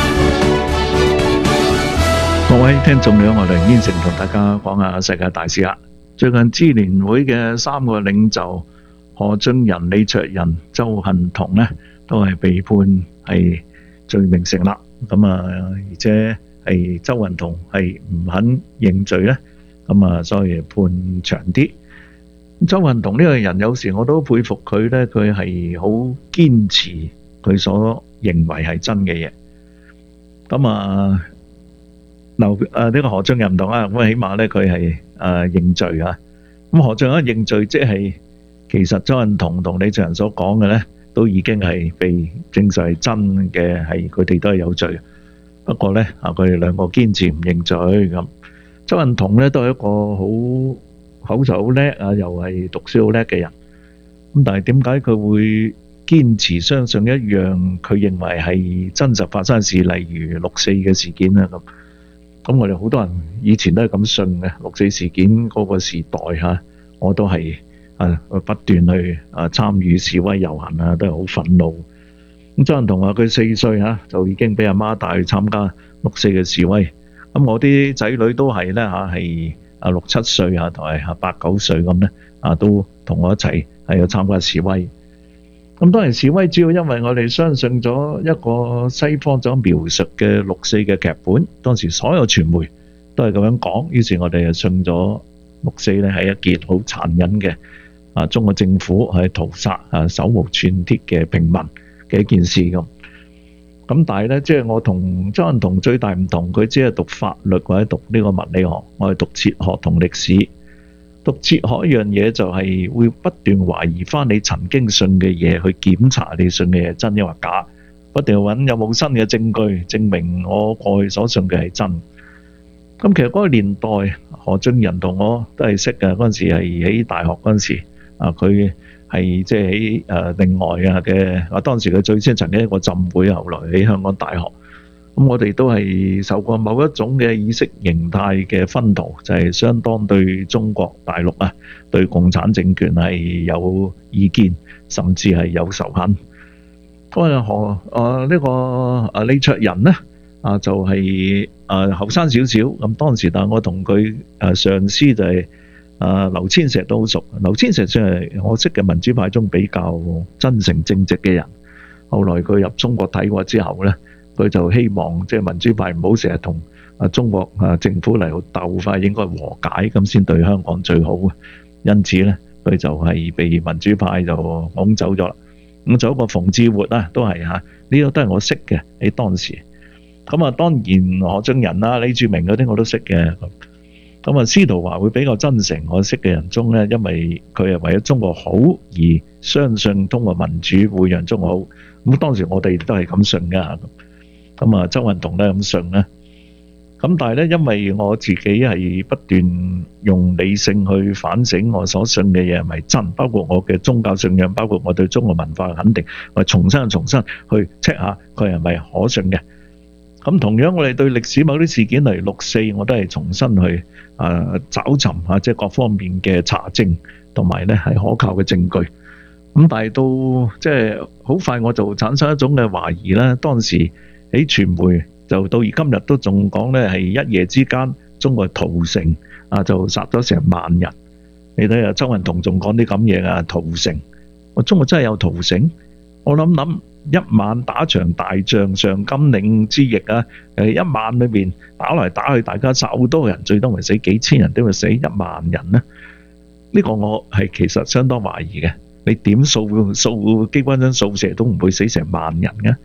各位聽眾你好，我梁燕城同大家講下世界大事啦。最近支聯會嘅三個領袖何俊仁、李卓人、鄒幸彤呢，都係被判係罪名成立。咁啊，而且係鄒幸彤係唔肯認罪呢，咁啊，所以判長啲。鄒幸彤呢個人有時我都佩服佢呢，佢係好堅持佢所認為係真嘅嘢。咁啊，劉誒呢個何俊仁唔同啊，咁起碼呢佢係誒認罪啊。咁何俊仁認罪，即係其實鄒幸彤同李卓人所講嘅呢，都已經係被證實係真嘅，係佢哋都係有罪。不過呢，啊佢哋兩個堅持唔認罪咁。鄒幸彤呢都係一個好口才好叻啊，又係讀書好叻嘅人。咁但係點解佢會堅持相信一樣佢認為係真實發生嘅事，例如六四嘅事件咧咁？咁我哋好多人以前都係咁信嘅，六四事件嗰個時代嚇，我都係啊不斷去啊參與示威遊行啊，都係好憤怒。咁鄒幸彤話佢四歲嚇就已經俾阿媽帶去參加六四嘅示威。咁我啲仔女都係咧嚇係啊六七歲啊同埋啊八九歲咁咧啊都同我一齊係去參加示威。咁當然示威主要因為我哋相信咗一個西方所描述嘅六四嘅劇本，當時所有傳媒都係咁樣講，於是我哋就信咗六四咧係一件好殘忍嘅啊中國政府係屠殺啊手無寸鐵嘅平民嘅一件事咁。咁但係咧，即係我同鄒幸彤最大唔同，佢只係讀法律或者讀呢個物理學，我係讀哲學同歷史。讀哲學一樣嘢就係會不斷懷疑翻你曾經信嘅嘢，去檢查你信嘅嘢真抑或假，不斷揾有冇新嘅證據證明我過去所信嘅係真。咁其實嗰個年代，何俊仁同我都係識嘅，嗰陣時係喺大學嗰陣時，啊佢係即係喺誒另外啊嘅，啊當時佢最先曾經一個浸會，後來喺香港大學。咁我哋都係受過某一種嘅意識形態嘅薰陶，就係相當對中國大陸啊，對共產政權係有意見，甚至係有仇恨。嗰個何啊呢個啊李卓人呢啊就係啊後生少少，咁當時但係我同佢誒上司就係啊劉千石都好熟。劉千石算係我識嘅民主派中比較真誠正直嘅人。後來佢入中國睇過之後呢，佢就希望即係民主派唔好成日同啊中國啊政府嚟到鬥法，應該和解咁先對香港最好。因此咧，佢就係被民主派就拱走咗啦。咁仲有一個馮智活啦，都係嚇呢個都係我識嘅喺當時。咁啊，當然何俊仁啦、李柱銘嗰啲我都識嘅。咁啊，司徒華會比較真誠，我識嘅人中咧，因為佢係為咗中國好而相信通過民主會讓中國好。咁當時我哋都係咁信㗎。咁啊，鄒幸彤咧咁信咧，咁但係咧，因為我自己係不斷用理性去反省我所信嘅嘢係咪真，包括我嘅宗教信仰，包括我對中國文化嘅肯定，我重新重新去 check 下佢係咪可信嘅。咁同樣我哋對歷史某啲事件，例如六四，我都係重新去啊找尋啊，即係各方面嘅查證，同埋咧係可靠嘅證據。咁但係到即係好快我就產生一種嘅懷疑啦，當時。喺傳媒就到而今日都仲講咧，係一夜之間中國屠城啊，就殺咗成萬人。你睇下鄒幸彤仲講啲咁嘢啊，屠城！我中國真係有屠城？我諗諗一晚打場大仗，上甘嶺之役啊，誒一晚裏邊打來打去，大家殺好多人，最多咪死幾千人，點會死一萬人呢？呢個我係其實相當懷疑嘅。你點掃掃機關槍掃射都唔會死成萬人嘅。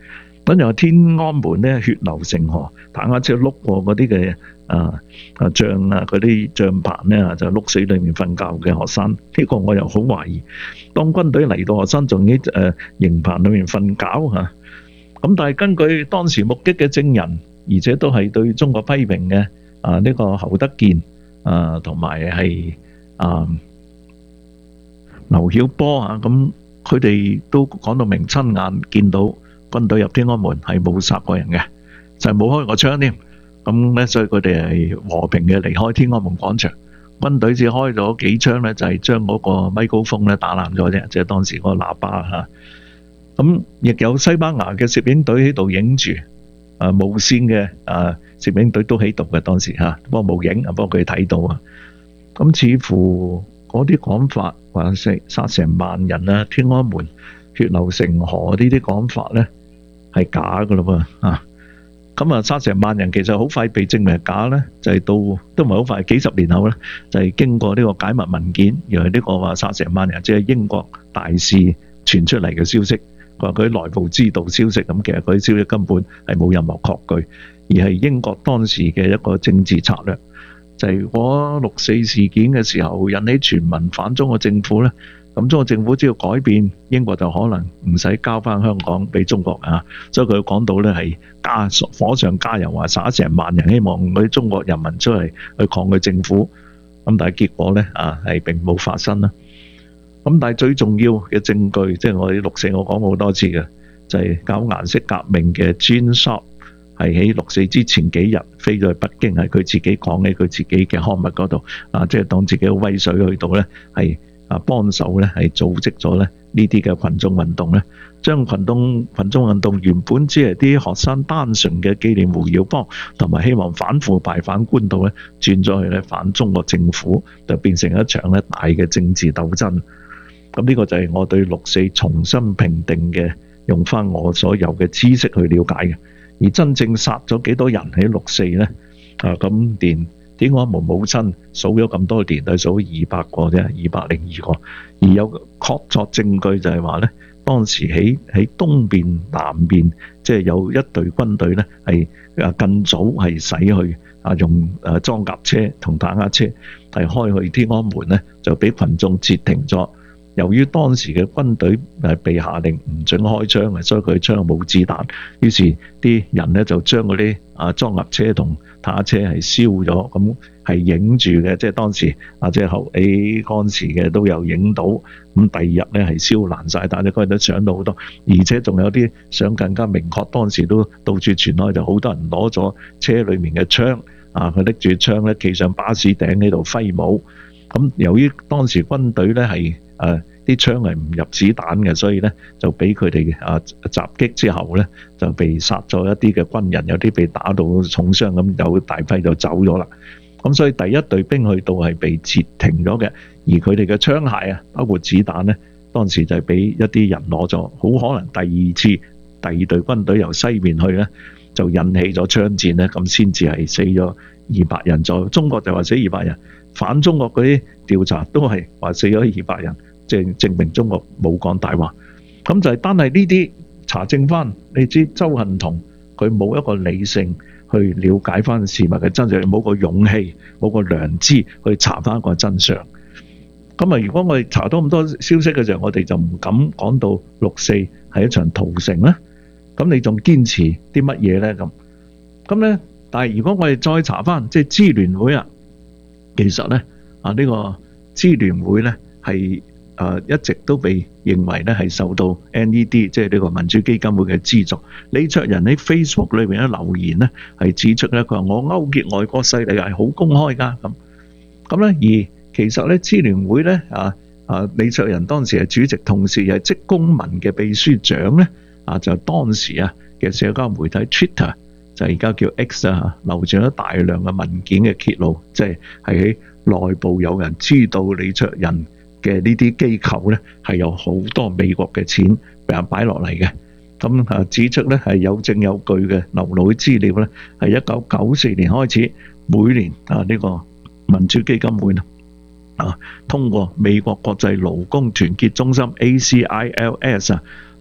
跟住話天安門咧血流成河，坦克車碌過嗰啲嘅啊啊帳啊嗰啲帳棚咧就碌死裡面瞓覺嘅學生，呢、這個我又好懷疑。當軍隊嚟到學生仲喺誒營棚裡面瞓覺嚇，咁、啊、但係根據當時目擊嘅證人，而且都係對中國批評嘅啊呢、這個侯德健啊同埋係啊劉曉波啊，咁佢哋都講到明親眼見到軍隊入天安門係冇殺過人嘅，就係冇開過槍添。咁咧，所以佢哋係和平嘅離開天安門廣場。軍隊只開咗幾槍咧，就係將嗰個咪高峰咧打爛咗啫，即係當時嗰個喇叭嚇。咁亦有西班牙嘅攝影隊喺度影住，啊無線嘅啊攝影隊都喺度嘅當時嚇，不過冇影啊，不過佢睇到啊。咁似乎嗰啲講法話殺殺成萬人啊，天安門血流成河呢啲講法咧係假噶咯噃啊！咁啊，殺成萬人其實好快被證明係假咧，就係、是、到都唔係好快，幾十年後咧，就係、是、經過呢個解密文件，原來呢個話殺成萬人即係英國大使傳出嚟嘅消息，佢話佢內部知道消息，咁其實嗰啲消息根本係冇任何確據，而係英國當時嘅一個政治策略，就係、是、嗰六四事件嘅時候引起全民反中國政府咧。咁中國政府只要改變，英國就可能唔使交翻香港俾中國啊！所以佢講到咧係加火上加油，話殺成萬人，希望嗰啲中國人民出嚟去抗拒政府。咁但係結果咧啊係並冇發生啦。咁但係最重要嘅證據，即係我哋六四我講過好多次嘅，就係搞顏色革命嘅 Gene Sharp 係喺六四之前幾日飛咗去北京，係佢自己講喺佢自己嘅刊物嗰度啊，即係當自己嘅威水去到咧係。啊，幫手咧係組織咗咧呢啲嘅群眾運動咧，將群眾群眾運動原本只係啲學生單純嘅紀念胡耀邦同埋希望反腐敗反官倒咧，轉咗去咧反中國政府，就變成一場咧大嘅政治鬥爭。咁呢個就係我對六四重新評定嘅，用翻我所有嘅知識去了解嘅。而真正殺咗幾多人喺六四咧？啊，咁連天安門母親數咗咁多年，係數二百個啫，二百零二個。而有確鑿證據就係話咧，當時喺喺東邊、南邊，即係有一隊軍隊咧，係啊更早係駛去啊用誒裝甲車同坦克車係開去天安門咧，就俾群眾截停咗。由於當時嘅軍隊誒被下令唔准開槍嘅，所以佢槍冇子彈，於是啲人咧就將嗰啲啊裝甲車同坦克車係燒咗，咁係影住嘅，即係當時啊即係後喺嗰陣時嘅都有影到。咁第二日咧係燒爛晒，但係嗰日都搶到好多，而且仲有啲相更加明確，當時都到處傳開，就好多人攞咗車裡面嘅槍啊，佢拎住槍咧企上巴士頂喺度揮舞。咁由於當時軍隊咧係誒啲槍係唔入子彈嘅，所以咧就俾佢哋啊襲擊之後咧就被殺咗一啲嘅軍人，有啲被打到重傷，咁有大批就走咗啦。咁所以第一隊兵去到係被截停咗嘅，而佢哋嘅槍械啊，包括子彈咧，當時就係俾一啲人攞咗，好可能第二次第二隊軍隊由西面去咧，就引起咗槍戰咧，咁先至係死咗二百人左右。中國就話死二百人。反中國嗰啲調查都係話死咗二百人，即係證明中國冇講大話。咁就係單係呢啲查證翻，你知鄒幸彤佢冇一個理性去了解翻事物嘅真相，冇個勇氣，冇個良知去查翻個真相。咁啊，如果我哋查到咁多消息嘅時候，我哋就唔敢講到六四係一場屠城啦。咁你仲堅持啲乜嘢咧？咁咁咧，但係如果我哋再查翻，即係支聯會啊。其實咧，啊呢個支聯會咧係誒一直都被認為咧係受到 N E D 即係呢個民主基金會嘅資助。李卓人喺 Facebook 裏邊咧留言咧係指出咧，佢話我勾結外國勢力係好公開㗎咁。咁咧而其實咧支聯會咧啊啊李卓人當時係主席，同時係職工盟嘅秘書長咧啊，就當時啊嘅社交媒體 Twitter。就而家叫 X 啊，流傳咗大量嘅文件嘅揭露，即係係喺內部有人知道李卓人嘅呢啲機構咧係有好多美國嘅錢俾人擺落嚟嘅。咁啊指出咧係有證有據嘅流露資料咧，係一九九四年開始，每年啊呢個民主基金會啊通過美國國際勞工團結中心 A C I L S 啊係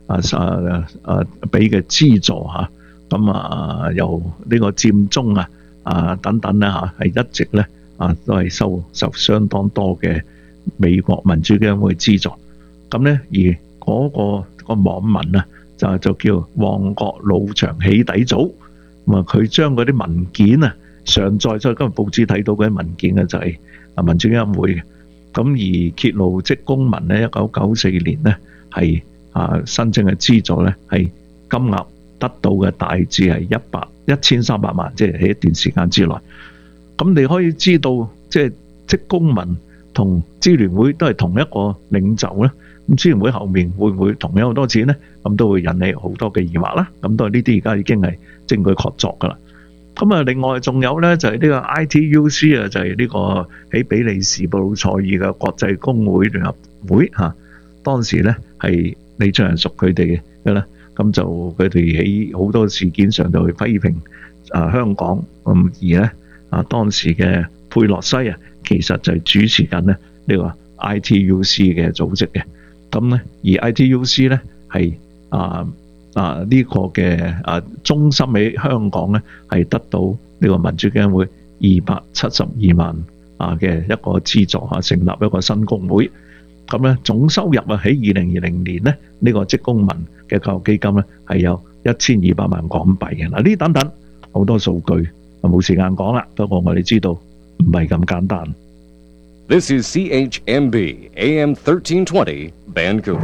啊啊啊俾嘅資助嚇，咁啊由呢個佔中啊啊等等咧嚇，係一直咧啊都係收受相當多嘅美國民主基金會資助。咁咧而嗰個個網民啊就就叫旺角老場起底組，咁啊佢將嗰啲文件啊上載，所以今日報紙睇到嗰啲文件嘅就係啊民主基金會嘅。咁而揭露職工盟咧，一九九四年咧係啊申請嘅資助咧係金額得到嘅大致係一百一千三百萬，即係喺一段時間之內。咁你可以知道，即係職工盟同支聯會都係同一個領袖咧。咁支聯會後面會唔會同樣好多錢咧？咁都會引起好多嘅疑惑啦。咁都係呢啲而家已經係證據確鑿噶啦。咁啊，另外仲有咧就係呢個 I T U C 啊，就係呢個喺比利時布魯塞爾嘅國際工會聯合會嚇。當時咧係李卓人屬佢哋嘅啦，咁就佢哋喺好多事件上就去批評啊香港咁，而咧啊當時嘅佩洛西啊，其實就係主持緊咧呢個 I T U C 嘅組織嘅。咁咧而 I T U C 咧係啊。啊！呢、這個嘅啊中心喺香港咧，係得到呢個民主基金會二百七十二萬啊嘅一個資助嚇，成立一個新工會。咁咧總收入啊喺二零二零年咧，呢、這個職工盟嘅教育基金咧係有一千二百萬港幣嘅。嗱，呢等等好多數據，冇時間講啦。不過我哋知道唔係咁簡單。 This is C H M B A M thirteen twenty Vancouver。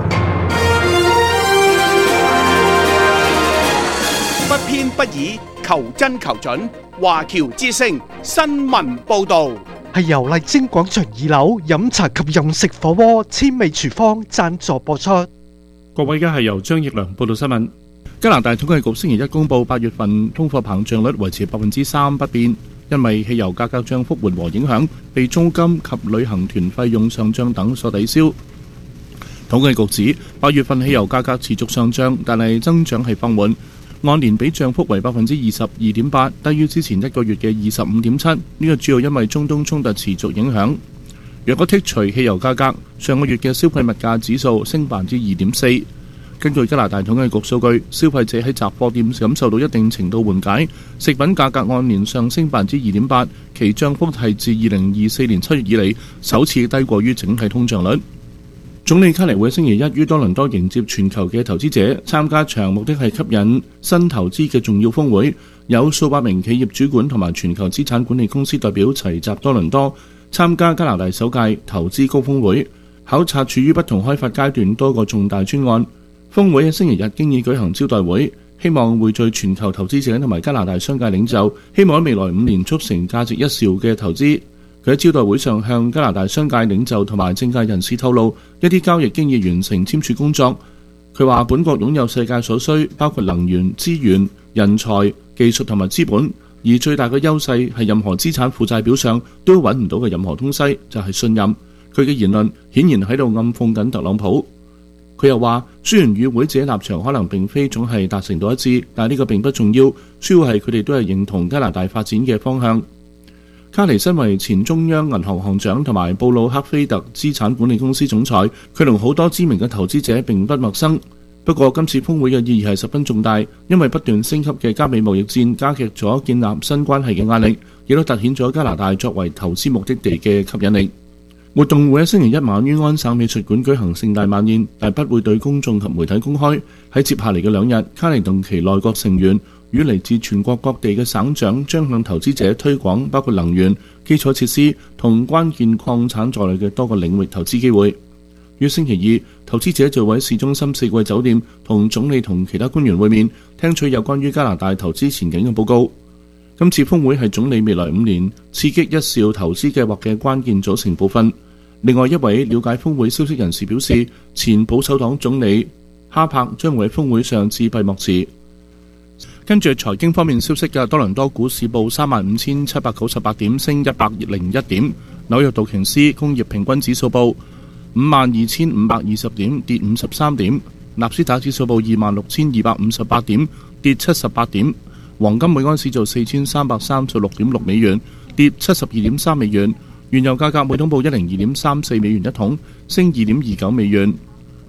不偏不倚，求真求準。華僑之聲新聞報導， 係由麗晶廣場二樓飲茶及用食火鍋千味廚房贊助播出。 各位，而家係由張奕良報道新聞。加拿大統計局星期一公佈八月份通貨膨脹率維持百分之三不變，因為汽油價格漲幅緩和影響，被租金及旅行團費用上漲等所抵消。統計局指八月份汽油價格持續上漲，但係增長係放緩。按年比漲幅為百分之二十二點八，低於之前一個月嘅二十五點七。呢個主要因為中東衝突持續影響。若果剔除汽油價格，上個月嘅消費物價指數升百分之二點四。根據加拿大統計局數據，消費者喺雜貨店感受到一定程度緩解，食品價格按年上升百分之二點八，其漲幅係自二零二四年七月以嚟首次低過於整體通脹率。總理卡尼會星期一於多倫多迎接全球嘅投資者參加場，目的係吸引新投資嘅重要峰會，有數百名企業主管同埋全球資產管理公司代表齊集多倫多參加加拿大首屆投資高峰會，考察處於不同開發階段多個重大專案。峰會喺星期日經已舉行招待會，希望匯聚全球投資者同埋加拿大商界領袖，希望喺未來五年促成價值一兆嘅投資。佢喺招待會上向加拿大商界領袖同埋政界人士透露，一啲交易經已完成簽署工作。佢話本國擁有世界所需，包括能源、資源、人才、技術同埋資本，而最大嘅優勢係任何資產負債表上都揾唔到嘅任何東西，就係信任。佢嘅言論顯然喺度暗諷緊特朗普。佢又話，雖然與會者立場可能並非總係達成到一致，但係呢個並不重要，主要係佢哋都係認同加拿大發展嘅方向。卡尼身為前中央銀行行長同埋布魯克菲特資產管理公司總裁，佢同好多知名嘅投資者並不陌生。不過今次峰會嘅意義係十分重大，因為不斷升級嘅加美貿易戰加劇咗建立新關係嘅壓力，亦都凸顯咗加拿大作為投資目的地嘅吸引力。活動會喺星期一晚於安省美術館舉行盛大晚宴，但不會對公眾及媒體公開。喺接下嚟嘅兩日，卡尼同其內閣成員與嚟自全國各地嘅省長將向投資者推廣包括能源、基礎設施同關鍵礦產在內嘅多個領域投資機會。於星期二，投資者就會喺市中心四季酒店同總理同其他官員會面，聽取有關於加拿大投資前景嘅報告。今次峰會係總理未來五年刺激一兆投資計劃嘅關鍵組成部分。另外一位了解峰會消息人士表示，前保守黨總理哈柏將會喺峰會上致閉幕詞。跟住財經方面消息嘅，多倫多股市報三萬五千七百九十八點，升一百零一點；紐約道瓊斯工業平均指數報五萬二千五百二十點，跌五十三點；納斯達指數報二萬六千二百五十八點，跌七十八點；黃金每安士做四千三百三十六點六美元，跌七十二點三美元；原油價格每桶報一零二點三四美元一桶，升二點二九美元。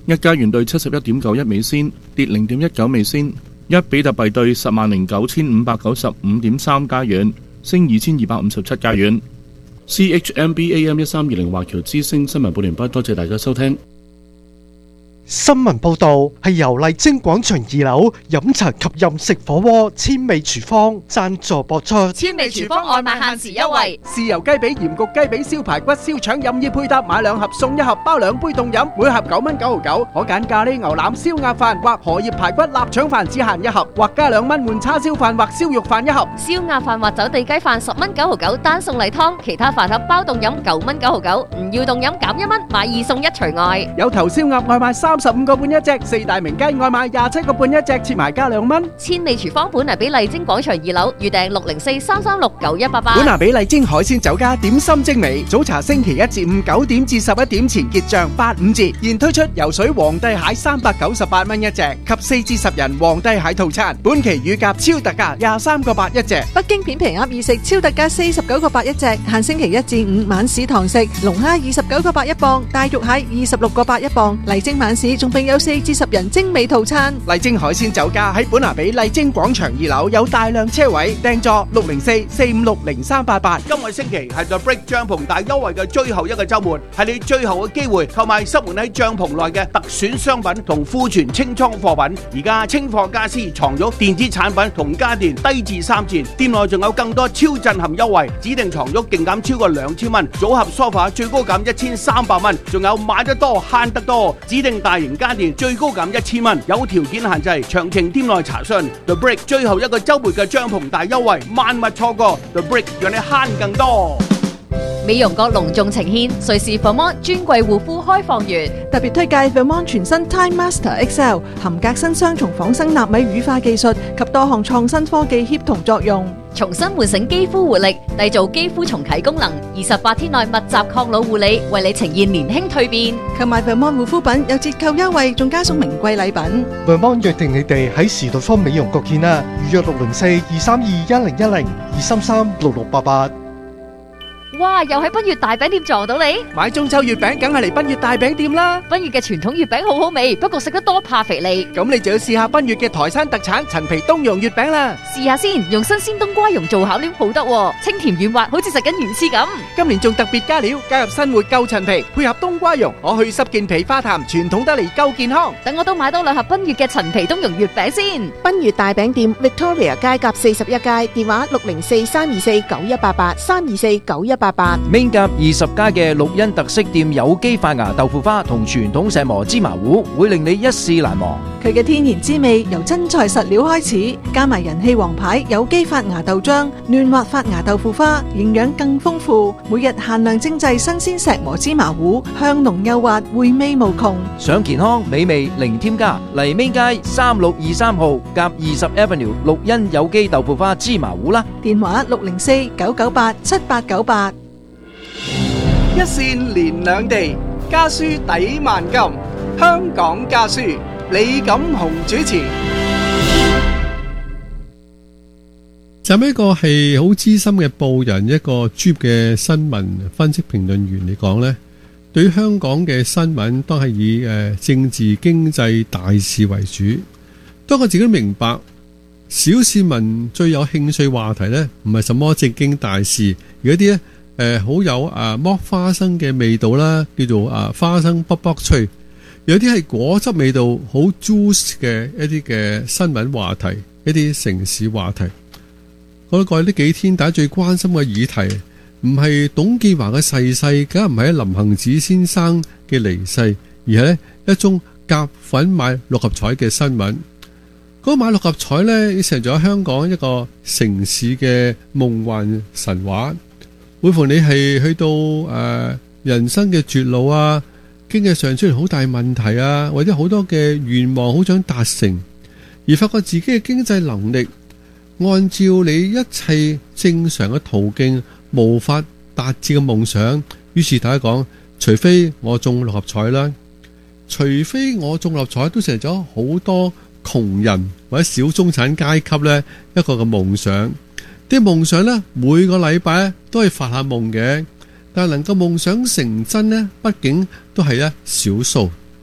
一加元兌七十一點九一美仙，跌零點一九美仙。一比特幣兌十萬零九千五百九十五點三加元，升二千二百五十七加元。C H M B A M 一三二零華僑之聲新聞報完畢，多謝大家收聽。 新聞報導係由麗晶廣場二樓飲茶及飲食火鍋千味廚房贊助播出。 千味廚房外賣限時優惠， 豉油雞髀、鹽焗雞髀、燒排骨、燒腸任意配搭，買兩盒送一盒，包兩杯凍飲，每盒九蚊九毫九。可揀咖喱牛腩、燒鴨飯或荷葉排骨、臘腸飯只限一盒，或加兩蚊換叉燒飯或燒肉飯一盒。 燒鴨飯或走地雞飯十蚊九毫九，單送例湯，其他飯盒包凍飲九蚊九毫九，唔要凍飲減一蚊，買二送一除外。 有頭燒鴨外賣三十五個半一隻，四大名雞外賣廿七個半一隻，切埋加兩蚊。 千味廚房本嚟俾麗晶廣場二樓，預訂六零四三三六九一八八。 本嚟俾麗晶海鮮酒家點心精美，早茶星期一至五九點至十一點前結賬八五折，現推出游水皇帝蟹三百九十八蚊一隻，及四至十人皇帝蟹套餐，本期乳鴿超特價廿三個八一隻。 北京片皮鴨二食超特價四十九個八一隻，限星期一至五晚市堂食。龍蝦二十九個八一磅，大肉蟹二十六個八一磅。麗晶晚市仲並有四至十人精美套餐。 麗晶海鮮酒家喺本拿比麗晶廣場二樓有大量車位，訂座六零四四五六零三八八。 今個星期係 The Break 帳篷大優惠嘅最後一個週末，係你最後嘅機會購買濕門喺帳篷內嘅特選商品同庫存清倉貨品。而家清貨家私、床褥、電子產品同家電低至三折，店內仲有更多超震撼優惠，指定床褥勁減超過兩千蚊，組合 sofa 最高減一千三百蚊，仲有買得多慳得多，指定大型家電最高減一千蚊，有條件限制，詳情店內查詢。The Break 最後一個週末嘅帳篷大優惠，萬勿錯過。The Break 讓你慳更多。 美容閣隆重呈獻瑞士 Vermont 專櫃護膚開放月， 特別推介 Vermont 全新 Time Master X L， 含革新雙重仿生納米乳化技術及多項創新科技協同作用， 重新喚醒肌膚活力，締造肌膚重啟功能。二十八天內密集抗老護理，為你呈現年輕蛻變。 購買 Vermont 護膚品有折扣優惠，仲加送名貴禮品。 Vermont 約定你哋喺時代坊美容閣見啦，預約六零四二三二一零一零二三三六六八八。 哇！又喺奔月大餅店撞到你， 買中秋月餅梗係嚟奔月大餅店啦。 奔月嘅傳統月餅好好味，不過食得多怕肥膩。 咁你就要試下奔月嘅台山特產陳皮冬蓉月餅啦。 試下先，用新鮮冬瓜蓉做餡料好得喎，清甜軟滑，好似食緊魚翅咁。 今年仲特別加料，加入新活夠陳皮，配合冬瓜蓉，可去濕健脾化痰，傳統得嚟夠健康。 等我都買多兩盒奔月嘅陳皮冬蓉月餅先。 奔月大餅店 Victoria 街甲四十一街，電話六零四三二四九一八八三二四九一八八。 Main 甲二十家嘅綠茵特色店有機發芽豆腐花同傳統石磨芝麻糊，會令你一試難忘。 佢嘅天然滋味由真材實料開始，加埋人氣王牌有機發芽豆漿、嫩滑發芽豆腐花，營養更豐富。每日限量精製新鮮石磨芝麻糊，香濃幼滑，回味無窮。 想健康美味零添加，嚟 Main 街三六二三號甲二十 Avenue 綠茵有機豆腐花芝麻糊啦。 電話六零四九九八七八九八。 一線連兩地，家書抵萬金。香港家書，李錦雄主持。 就一個係好資深嘅報人，一個專業嘅新聞分析評論員嚟講呢，對於香港嘅新聞都係以誒政治經濟大事為主。當我自己都明白，小市民最有興趣話題呢，唔係什麼政經大事，而一啲呢。誒，好、呃、有啊剝花生嘅味道啦，叫做啊花生卜卜脆；有啲係果汁味道好 juice 嘅一啲嘅新聞話題，一啲城市話題。我過去呢幾天，大家最關心嘅議題，唔係董建華嘅逝世，梗係唔係林行止先生嘅離世，而係呢一宗夾粉買六合彩嘅新聞。嗰、那個、買六合彩呢，成咗香港一個城市嘅夢幻神話。每逢你係去到誒、呃、人生嘅絕路啊，經濟上出現好大問題啊，或者好多嘅願望好想達成，而發覺自己嘅經濟能力按照你一切正常嘅途徑無法達至嘅夢想，於是大家講，除非我中六合彩啦，除非我中六合彩，都成咗好多窮人或者小中產階級呢一個嘅夢想。啲夢想呢，每個禮拜咧都係發下夢嘅，但係能夠夢想成真呢，畢竟都係一少數。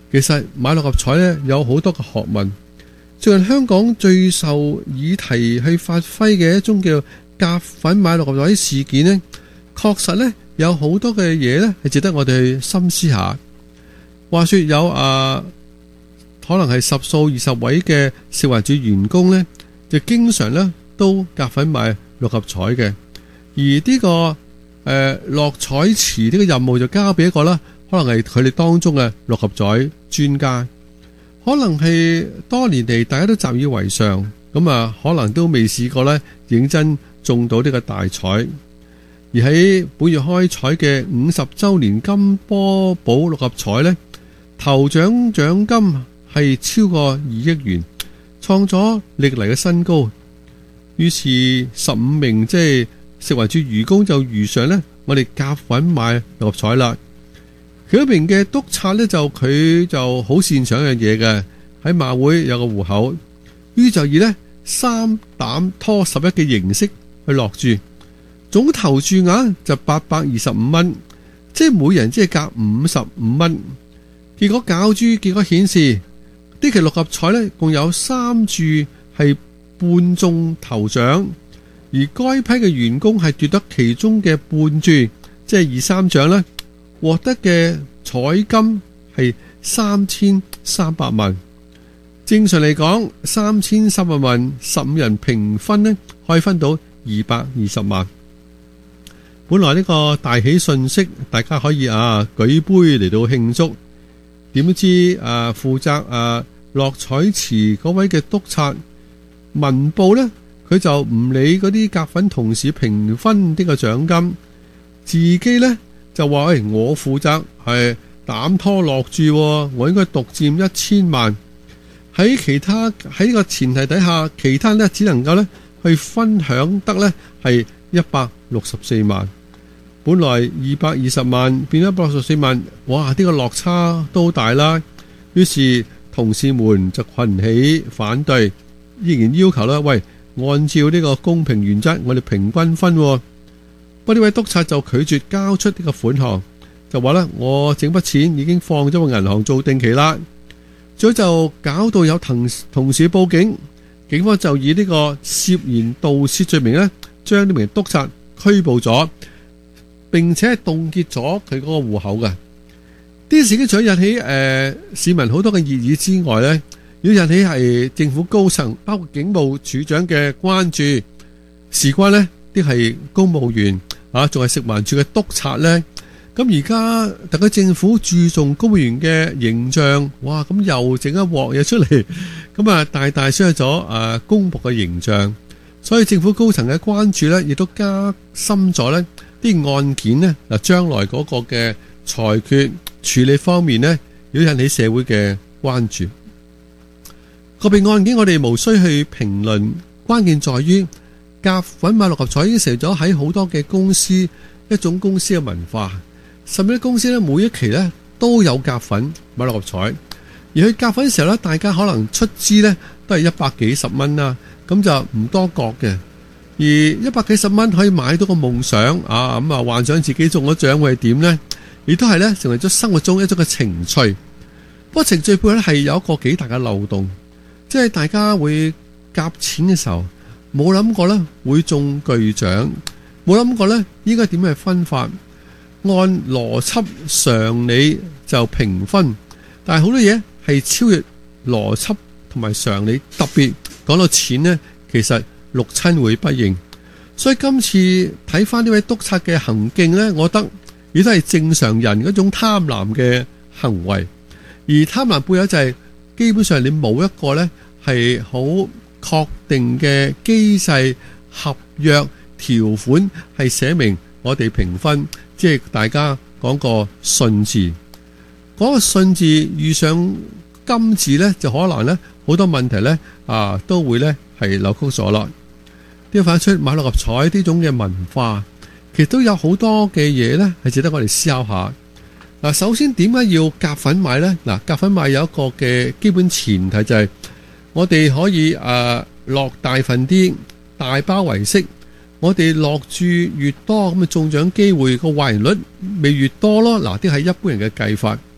其實買六合彩呢有好多嘅學問。最近香港最受議題去發揮嘅一種叫夾粉買六合彩事件呢，確實呢有好多嘅嘢呢係值得我哋去深思下。話說有啊，可能係十數二十位嘅食環署員工呢，就經常呢都夾粉買六合彩嘅，而呢、這個誒落彩池呢個任務就交俾一個啦，可能係佢哋當中嘅六合彩專家，可能係多年嚟大家都習以為常，咁啊可能都未試過呢認真中到呢個大彩。而喺本月開彩嘅五十周年金波寶六合彩呢，頭獎獎金係超過二億元，創咗歷嚟嘅新高。於是十五名即係食環署漁工就如常呢，我哋夾粉買六合彩啦。其中一名嘅督察呢，就佢就好擅長一樣嘢嘅，喺馬會有個戶口，於就以呢三膽拖十一嘅形式去落注，總投注額就八百二十五蚊，即係每人即係夾五十五蚊。結果攪珠結果顯示，呢期六合彩呢共有三注係半中頭獎，而該批嘅員工係奪得其中嘅半注，即係二三獎呢，獲得嘅彩金係三千三百萬。正常嚟講，三千三百萬十五人平分呢，可以分到二百二十萬。本來呢個大喜訊息，大家可以啊舉杯嚟到慶祝。點都知啊，負責啊落彩池嗰位嘅督察文報呢，佢就唔理嗰啲夾粉同事平分呢個獎金，自己呢就話：誒、哎，我負責係膽拖落注，我應該獨佔一千萬。喺其他喺呢個前提底下，其他呢只能夠呢去分享得呢係一百六十四萬。本來二百二十萬變咗一百六十四萬，哇！呢、這個落差都好大啦。於是同事們就群起反對，依然要求啦，喂，按照呢個公平原則，我哋平均分。不過呢位督察就拒絕交出呢個款項，就話咧，我整筆錢已經放咗個銀行做定期啦。最後就搞到有同同事報警，警方就以呢個涉嫌盜竊罪名呢，將呢名督察拘捕咗。並且係凍結咗佢嗰個戶口嘅。呢啲事件除咗引起誒、呃、市民好多嘅熱議之外呢，要引起係政府高層包括警務處長嘅關注。事關呢啲係公務員啊，仲係食環署嘅督察呢。咁而家特區政府注重公務員嘅形象，哇！咁又整一鑊嘢出嚟，咁啊大大傷咗誒公僕嘅形象。所以政府高層嘅關注呢，亦都加深咗呢啲案件呢，嗱，將來嗰個嘅裁決處理方面呢，要引起社會嘅關注。個別案件我哋無需去評論，關鍵在於夾粉買六合彩已經成咗喺好多嘅公司一種公司嘅文化，甚至啲公司呢，每一期呢都有夾粉買六合彩，而去夾粉嘅時候呢，大家可能出資呢都係一百幾十蚊啦，咁就唔多覺嘅。而一百幾十蚊可以買到個夢想啊！咁啊，幻想自己中咗獎會係點呢？亦都係呢，成為咗生活中一種嘅情趣。不過程序背後咧係有一個幾大嘅漏洞，即係大家會夾錢嘅時候冇諗過呢會中巨獎，冇諗過呢應該點樣分法，按邏輯常理就平分，但係好多嘢係超越邏輯同埋常理，特別講到錢呢，其實六親會不認，所以今次睇翻呢位督察嘅行徑呢，我覺得亦都係正常人嗰種貪婪嘅行為。而貪婪背後就係基本上你冇一個呢係好確定嘅機制合約條款係寫明我哋評分，即係大家講個信字，嗰個信字遇上金字呢，就可能呢好多問題呢啊都會呢係扭曲咗啦。呢個反出買六合彩呢種嘅文化，其實都有好多嘅嘢呢係值得我哋思考下。嗱，首先點解要夾粉買呢？嗱，夾粉買有一個嘅基本前提就係我哋可以誒落大份啲，大包圍式。我哋落注越多，咁啊中獎機會個壞人率咪越多咯。嗱，啲係一般人嘅計法。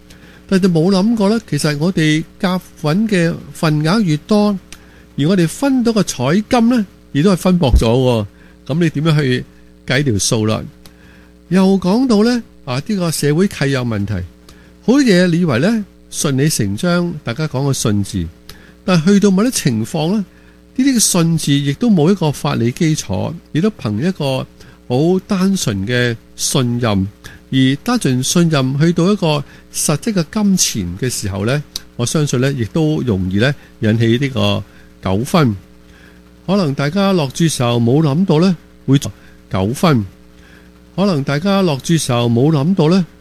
但係就冇諗過呢，其實我哋夾份嘅份額越多，而我哋分到個彩金呢，亦都係分薄咗喎。咁你點樣去計條數啦？又講到呢，啊呢個社會契約問題，好多嘢你以為呢順理成章，大家講個信字，但係去到某啲情況呢，呢啲嘅信字亦都冇一個法理基礎，亦都憑一個好單純嘅信任，而單純信任去到一個實質嘅金錢嘅時候呢，我相信呢亦都容易呢引起呢個糾紛。可能大家落注時候冇諗到呢會糾紛，可能大家落注時候冇諗到呢